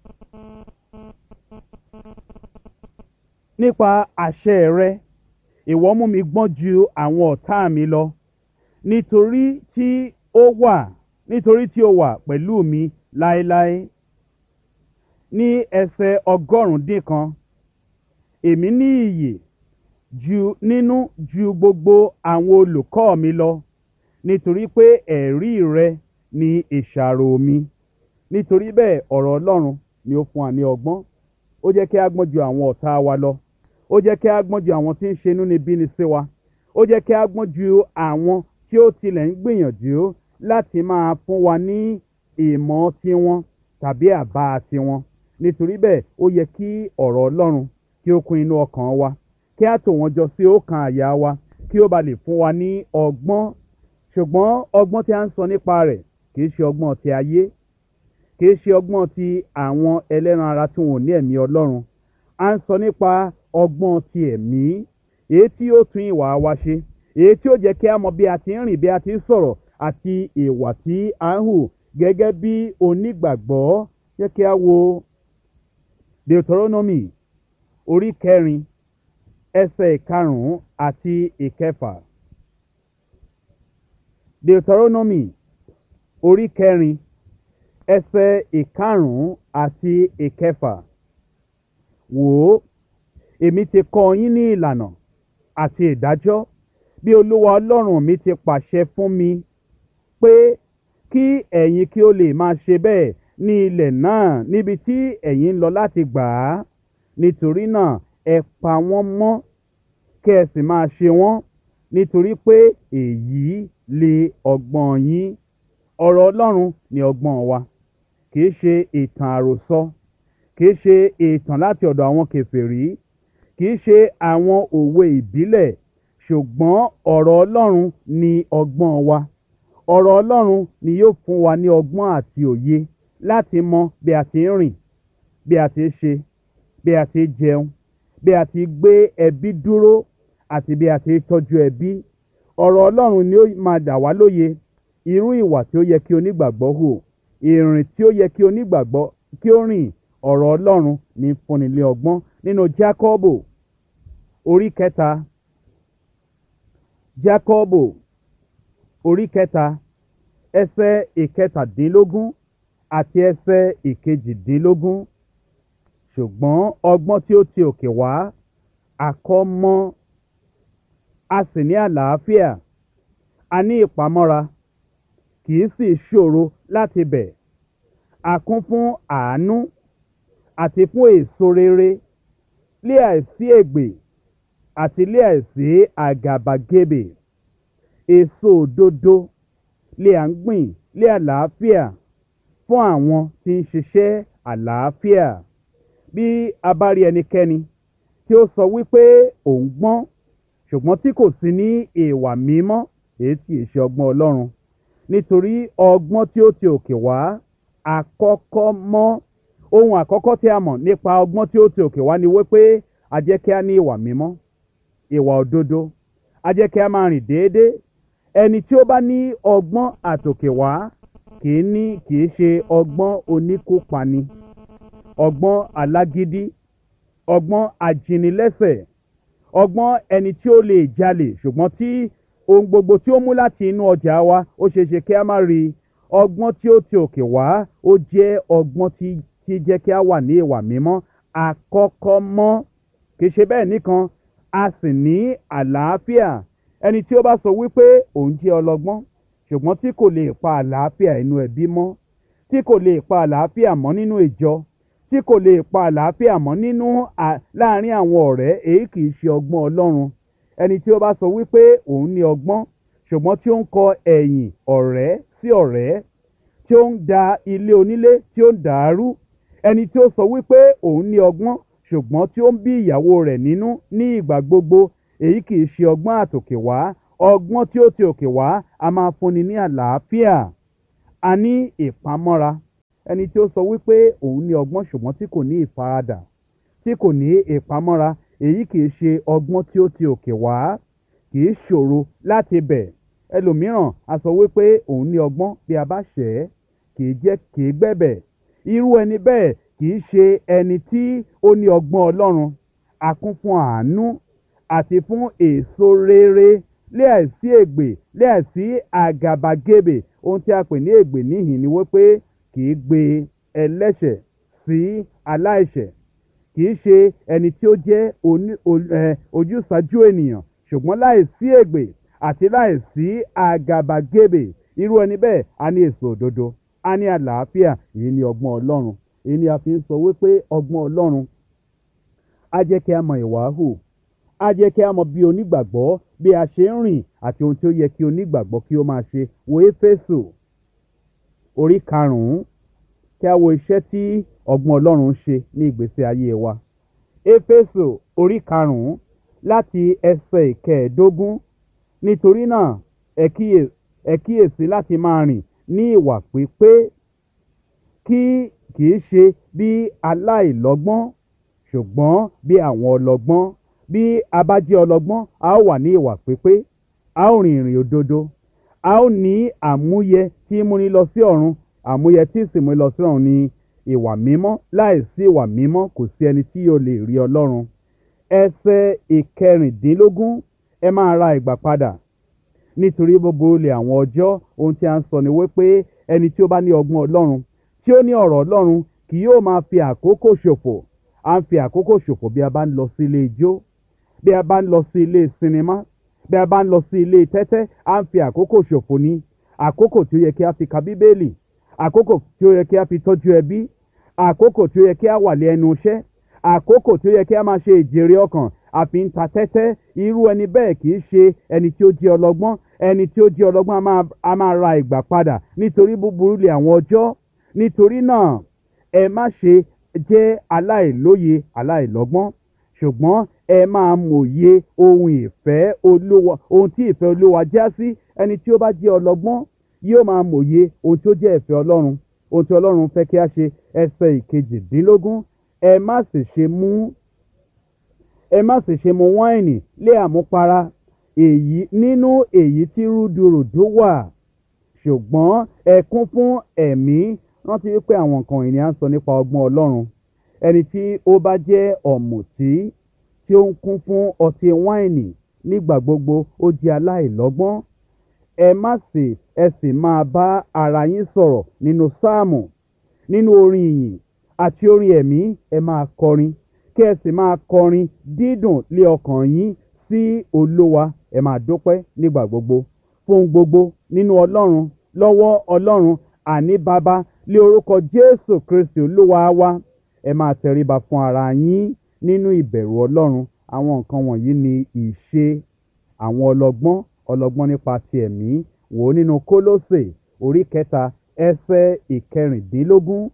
Nípa àṣẹ rẹ ìwọ mú mi gbọ́n ju àwọn ọ̀tá mi lọ nítorí tí ó wà nítorí tí ó wà pẹ̀lú mi láéláé. Ní ẹsẹ̀ ọgọ́rùn-ún dín kan èmi ní iyè ju nínú ju gbogbo àwọn olùkọ́ mi lọ nítorí pé ẹ̀rí rẹ ni ìṣàrò mi. Nítorí bẹ́ẹ̀ ọ̀rọ̀ ọlọ́run ni ó fún wa ní ọgbọ́n ó jẹ́ kí a gbọ́n ju àwọn ọ̀tá wa lọ ó jẹ́ kí a gbọ́n ju àwọn tí ń ṣe inúnibíni sí wa ó jẹ́ kí a gbọ́n ju àwọn tí ó tilẹ̀ ń gbìyànjú láti máa fún wa ní ìmọ̀ tiwọn tàbí àbá tiwọn. Nítorí bẹ́ẹ̀ ó yẹ kí ọ̀rọ̀ ọlọ́run kí ó kún inú ọkàn wa kí a tò wọ́n jọ sí ọkàn àyà wa kí ó ba lè fún wa ní ọgbọ́n. Ṣùgbọ́n ọgbọ́n tí a ń sọ nípa rẹ̀ kì í ṣe ọgbọ́n ti ayé kì í ṣe ọgbọ́n ti àwọn ẹlẹ́ran ara tí wọn ò ní ẹ̀mí ọlọ́run. A ń sọ nípa ọgbọ́n ti ẹ̀mí èyí tí ó tún ìwà wa ṣe èyí tí ó jẹ́ kí a mọ bí a ti ń rìn bí a ti ń sọ̀rọ̀ àti ìwà tí a ń hù gẹ́gẹ́ bí onígbàgbọ́. Jẹ́ kí a wo Deuteronomy orí kẹrin ẹsẹ̀ ìkarùn-ún àti ìkẹfà. Deuteronomy orí kẹrin ẹsẹ̀ ìkarùn-ún àti ìkẹfà. Wò ó, èmi ti kọ́ yín ní ìlànà àti ìdájọ́ bí Olúwa Ọlọ́run mi ti pàṣẹ fún mi pé kí ẹ̀yin kí ó lè máa ṣe bẹ́ẹ̀ ní ilẹ̀ náà níbi tí ẹ̀yin ń lọ láti gbà á. Nítorí náà ẹ pa wọ́n mọ́ kí ẹ sì máa ṣe wọ́n nítorí pé èyí lè ọgbọ́n yín. Ọ̀rọ̀ Ọlọ́run ni ọgbọ́n wa kìí ṣe ìtàn àròsọ kìí ṣe ìtàn láti ọ̀dọ̀ àwọn kèfèrí kìí ṣe àwọn òwe ìbílẹ̀ ṣùgbọ́n ọ̀rọ̀ Ọlọ́run ni ọgbọ́n wa. Ọ̀rọ̀ Ọlọ́run ni yóò fún wa ní ọgbọ́n àti òye láti mọ bí a ti ń rìn bí a ti ń ṣe bí a ti ń jẹun bí a ti gbé ẹbí dúró àti bí a ti tọ́jú ẹbí. Ọ̀rọ̀ Ọlọ́run ni ó máa dà wá lóye irú ìwà tí ó yẹ kí onígbàgbọ́ hù ìrìn tí ó yẹ kí onígbàgbọ́ kí ó rìn. Ọ̀rọ̀ Ọlọ́run ní fúnni ní ọgbọ́n. Nínú Jákọ́bù orí kẹta Jákọ́bù orí kẹta ẹsẹ̀ ìkẹtàdínlógún àti ẹsẹ̀ ìkejìdínlógún. Ṣùgbọ́n ọgbọ́n tí ó ti òkè wá àkọ́ mọ́ a sì ní àlàáfíà a ní ìpamọ́ra kì í sì ṣòro láti bẹ̀. A kún fún àánú àti fún èso rere lé àìsí ègbè àti lé àìsí àgàbàgebè. Èso òdodo lé à ń gbìn lé àlàáfíà fún àwọn tí ń ṣiṣẹ́ àlàáfíà. Bí a bá rí ẹnikẹ́ni tí ó sọ wípé òun gbọ́n ṣùgbọ́n tí kò sí ní ìwà mímọ́ èyí tí ì ṣe ọgbọ́n Ọlọ́run. Nítorí ọgbọ́n tí ó ti òkè wá àkọ́kọ́ mọ́. Ohun àkọ́kọ́ tí a mọ̀ nípa ọgbọ́n tí ó ti òkè wá ni wípé a jẹ́ kí a ní ìwà mímọ́ ìwà òdodo a jẹ́ kí a máa rìn déédéé. Ẹni tí ó bá ní ọgbọ́n àtòkè wá kì í ní kì í ṣe ọgbọ́n oníkópani ọgbọ́n alágídí ọgbọ́n ajínilẹ́sẹ̀ ọgbọ́n ẹni tí ó lè jalè ṣùgbọ́n tí ohun gbogbo tí ó mú láti inú ọjà wa ó ṣeé ṣe kí a má rí. Ọgbọ́n tí ó ti òkè wá ó jẹ́ ọgbọ́n tí tí jẹ́ kí a wà ní ìwà mímọ́ àkọ́kọ́ mọ́. Kì í ṣe bẹ́ẹ̀ nìkan a sì ní àlàáfíà. Ẹni tí ó bá sọ wípé òun jẹ́ ọlọ́gbọ́n ṣùgbọ́n tí kò lè pa àlàáfíà inú ẹbí mọ́ tí kò lè pa àlàáfíà mọ́ nínú ìjọ tí kò lè pa àlàáfíà mọ́ nínú láàrin àwọn ọ̀rẹ́ èyí kì í ṣe ọgbọ́n Ọlọ́run. Ẹni tí ó bá sọ wípé òun ní ọgbọ́n ṣùgbọ́n tí ó ń kọ ẹ̀yìn ọ̀rẹ́ sí ọ̀rẹ́ tí ó ń da ilé onílé tí ó ń dàrú, ẹni tí ó sọ wípé òun ní ọgbọ́n ṣùgbọ́n tí ó ń bí ìyàwó rẹ̀ nínú ní ìgbà gbogbo. Èyí kì í ṣe ọgbọ́n àtòkè wá. Ọgbọ́n tí ó ti òkè wá a máa fúnni ní àlàáfíà. A ní ìpamọ́ra. Ẹni tí ó sọ wípé òun ní ọgbọ́n ṣùgbọ́n tí kò ní ìfaradà, tí kò ní ìpamọ́ra, èyí kì í ṣe ọgbọ́n tí ó ti òkè wá. Kì í ṣòro láti bẹ̀. Ẹlòmíràn a sọ wípé òun ní ọgbọ́n bí a bá ṣẹ̀ ẹ́, kì í jẹ́ kì í gbẹ̀bẹ̀. Irú ẹni bẹ́ẹ̀ kì í ṣe ẹni tí ó ní ọgbọ́n Ọlọ́run. A kún fún àánú àti fún èso rere, láìsí ègbè, láìsí àgàbàgebè. Ohun tí a pè ní ègbè níhìn ni wípé kì í gbé ẹlẹ́ṣẹ̀ sí aláìṣẹ̀. Kì í ṣe ẹni tí ó jẹ́ ojúsàájú ènìyàn ṣùgbọ́n láìsí ègbè àti láìsí àgàbàgebè. Irú ẹni bẹ́ẹ̀ a ní èso òdodo, a ní àlàáfíà. Èyí ni ọgbọ́n Ọlọ́run. Èyí ni a fi ń sọ wípé ọgbọ́n Ọlọ́run á jẹ́ kí a mọ ìwà hù, á jẹ́ kí a mọ bí onígbàgbọ́ bí a ṣe ń rìn àti ohun tí ó yẹ kí onígbàgbọ́ kí ó máa ṣe. Wo Éfésù orí karùn-ún kí a wo iṣẹ́ tí ọgbọ́n Ọlọ́run ń ṣe ní ìgbésí ayé wa. Éfésù orí karùn-ún láti ẹsẹ̀ ìkẹẹ̀ẹ́dógún. Nítorí náà ẹ kíyè ẹ kíyèsí láti máa rìn ní ìwà pípé, kí kì í ṣe bí aláìlọ́gbọ́n ṣùgbọ́n bí àwọn ọlọ́gbọ́n. Bí a bá jẹ́ ọlọ́gbọ́n, a ó wà ní ìwà pípé, a ó rìn ìrìn òdodo, a ó ní àmúyẹ tí múni lọ sí ọ̀run. Àmúyẹ tí sì múni lọ sí ọ̀run ni ìwà mímọ́. Láìsí ìwà mímọ́ kò sí ẹni tí yóò lè rí Ọlọ́run. Ẹsẹ̀ ìkẹrìndínlógún, ẹ máa ra ìgbà padà nítorí búburú lè àwọn ọjọ́. Ohun tí a ń sọ ni wípé ẹni tí ó bá ní ọgbọ́n Ọlọ́run, tí ó ní ọ̀rọ̀ Ọlọ́run, kì yóò máa fi àkókò ṣòfò. À ń fi àkókò ṣòfò bí a bá ń lọ sí ilé ijó, bí a bá ń lọ sí ilé sinimá, bí a bá ń lọ sí ilé tẹ́tẹ́. À ń fi àkókò ṣòfò ní àkókò tí ó yẹ kí a fi ka Bíbélì, àkókò tí ó yẹ kí a fi tọ́jú ẹbí, àkókò tí ó yẹ kí a wà lé ẹnu iṣẹ́, àkókò tí ó yẹ kí a máa ṣe ìjèrè ọkàn, a fi ń ta tẹ́tẹ́. Irú ẹni bẹ́ẹ̀ kì í ṣe ẹni tí ó jẹ́ ọlọ́gbọ́n. Ẹni tí ó jẹ́ ọlọ́gbọ́n a máa a máa ra ìgbà padà nítorí búburú lè àwọn ọjọ́. Nítorí náà ẹ má ṣe jẹ́ aláìlóye aláìlọ́gbọ́n ṣùgbọ́n ẹ máa mòye ohun ìfẹ́ Olúwa, ohun tí ìfẹ́ Olúwa já sí. Ẹni tí ó bá jẹ́ ọlọ́gbọ́n yóò máa mòye ohun tí ó jẹ́ ìfẹ́ Ọlọ́run, ohun tí Ọlọ́run fẹ́ kí a ṣe. Ẹsẹ̀ ìkejìdínlógún, ẹ má sì ṣe mú ẹ má sì ṣe mu wáìnì lé àmupara, èyí nínú èyí tí rúdurùdu wà, ṣùgbọ́n ẹ kún fún ẹ̀mí. Rántí wípé àwọn nǹkan ìní à ń sọ nípa ọgbọ́n Ọlọ́run. Ẹni tí ó bá jẹ́ ọ̀mùtí tí ó ń kún fún ọtí wáìnì nígbà gbogbo, ó jẹ́ aláìlọ́gbọ́n. Ẹ má sì ẹ sì máa bá ara yín sọ̀rọ̀ nínú sáàmù, nínú orin ìyìn àti orin ẹ̀mí. Ẹ máa kọrin, kí ẹ sì máa kọrin dídùn lé ọkàn yín sí Olúwa. Ẹ máa dúpẹ́ nígbà gbogbo fún gbogbo nínú Ọlọ́run, lọ́wọ́ Ọlọ́run, àní Baba, lé orúkọ Jésù Kristi Olúwa wa. Ẹ máa tẹríba fún ara yín nínú ìbẹ̀rù Ọlọ́run. Àwọn nǹkan wọ̀nyí ni ìṣe àwọn ọlọ́gbọ́n, ọlọ́gbọ́n nípa ti ẹ̀mí. Wò ó nínú Kólósè orí kẹta ẹsẹ̀ ìkẹrìndínlógún.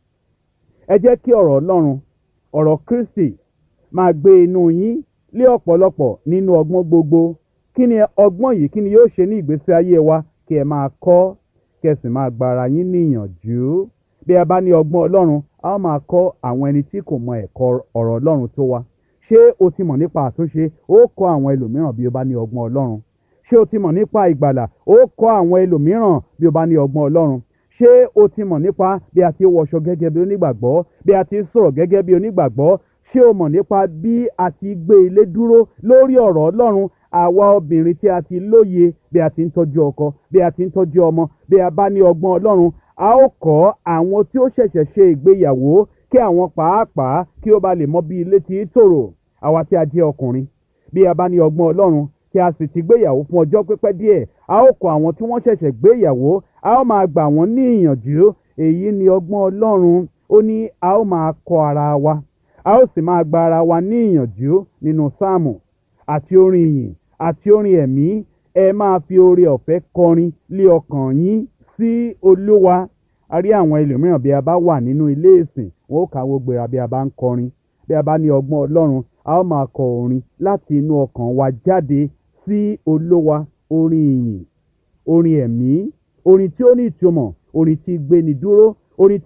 Ẹ jẹ́ kí ọ̀rọ̀ Ọlọ́run, ọ̀rọ̀ Kristi máa gbé inú yín lé ọ̀pọ̀lọpọ̀ nínú ọgbọ́n gbogbo. Kí ni ọgbọ́n yìí? Kí ni yóò ṣe ní ìgbésí ayé wa? Kí ẹ máa kọ́, kí ẹ sì máa gba ara yín níyànjú. Bí a bá ní ọgbọ́n Ọlọ́run, a ó máa kọ́ àwọn ẹni tí kò mọ ẹ̀kọ́ ọ̀rọ̀ Ọlọ́run tó wa. Ṣé o ti mọ̀ nípa àtúnṣe? Ó kọ́ àwọn ẹlòmíràn bí o bá ní ọgbọ́n Ọlọ́run. Ṣé o ti mọ̀ nípa ìgbàlà? Ó kọ́ àwọn ẹlòmíràn bí o bá ní ọgbọ́n Ọlọ́run. Ṣé o ti mọ̀ nípa bí a ti wọṣọ gẹ́gẹ́ bí onígbàgbọ́, bí a ti sọ̀rọ̀ gẹ́gẹ́ bí onígbàgbọ́? Ṣé o mọ̀ nípa bí a ti gbé ilé dúró lórí ọ̀rọ̀ Ọlọ́run? Àwa obìnrin tí a ti lóye bí a ti ń tọ́jú ọkọ, bí a ti ń tọ́jú ọmọ, bí a bá ní ọgbọ́n Ọlọ́run, a ó kọ́ àwọn tí ó ṣẹ̀ṣẹ̀ ṣe ìgbéyàwó kí àwọn pàápàá kí ó bá lè mọ bí ilé ti tòrò. Àwa tí a jẹ́ ọkùnrin, bí a bá ní ọgbọ́n Ọlọ́run tí a sì ti gbéyàwó fún ọjọ́ pípẹ́ díẹ̀, a ó kọ́ àwọn tí wọ́n ṣẹ̀ṣẹ̀ gbéyàwó, a ó máa gbà wọ́n ní ìyànjú. Èyí ni ọgbọ́n Ọlọ́run. Ó ní a ó máa kọ́ ara wa, a ó sì máa gba ara wa ní ìyànjú nínú sáàmù àti orin ìyìn àti orin ẹ̀mí. Ẹ máa fi oore ọ̀fẹ́ kọrin lé ọkàn yín sí Olúwa. a rí àwọn ẹlòmíràn bí a bá wà nínú ilé ìsìn wọn ó káwọ́ gbéra bí a bá ń kọrin, bí a bá ní ọgbọ́n ọlọ́run a ó máa kọ orin láti inú ọkàn wa jáde sí olówa, orin ìyìn, orin ẹ̀mí, orin tí ó ní ìtumọ̀, orin tí gbéni dúró, orin tí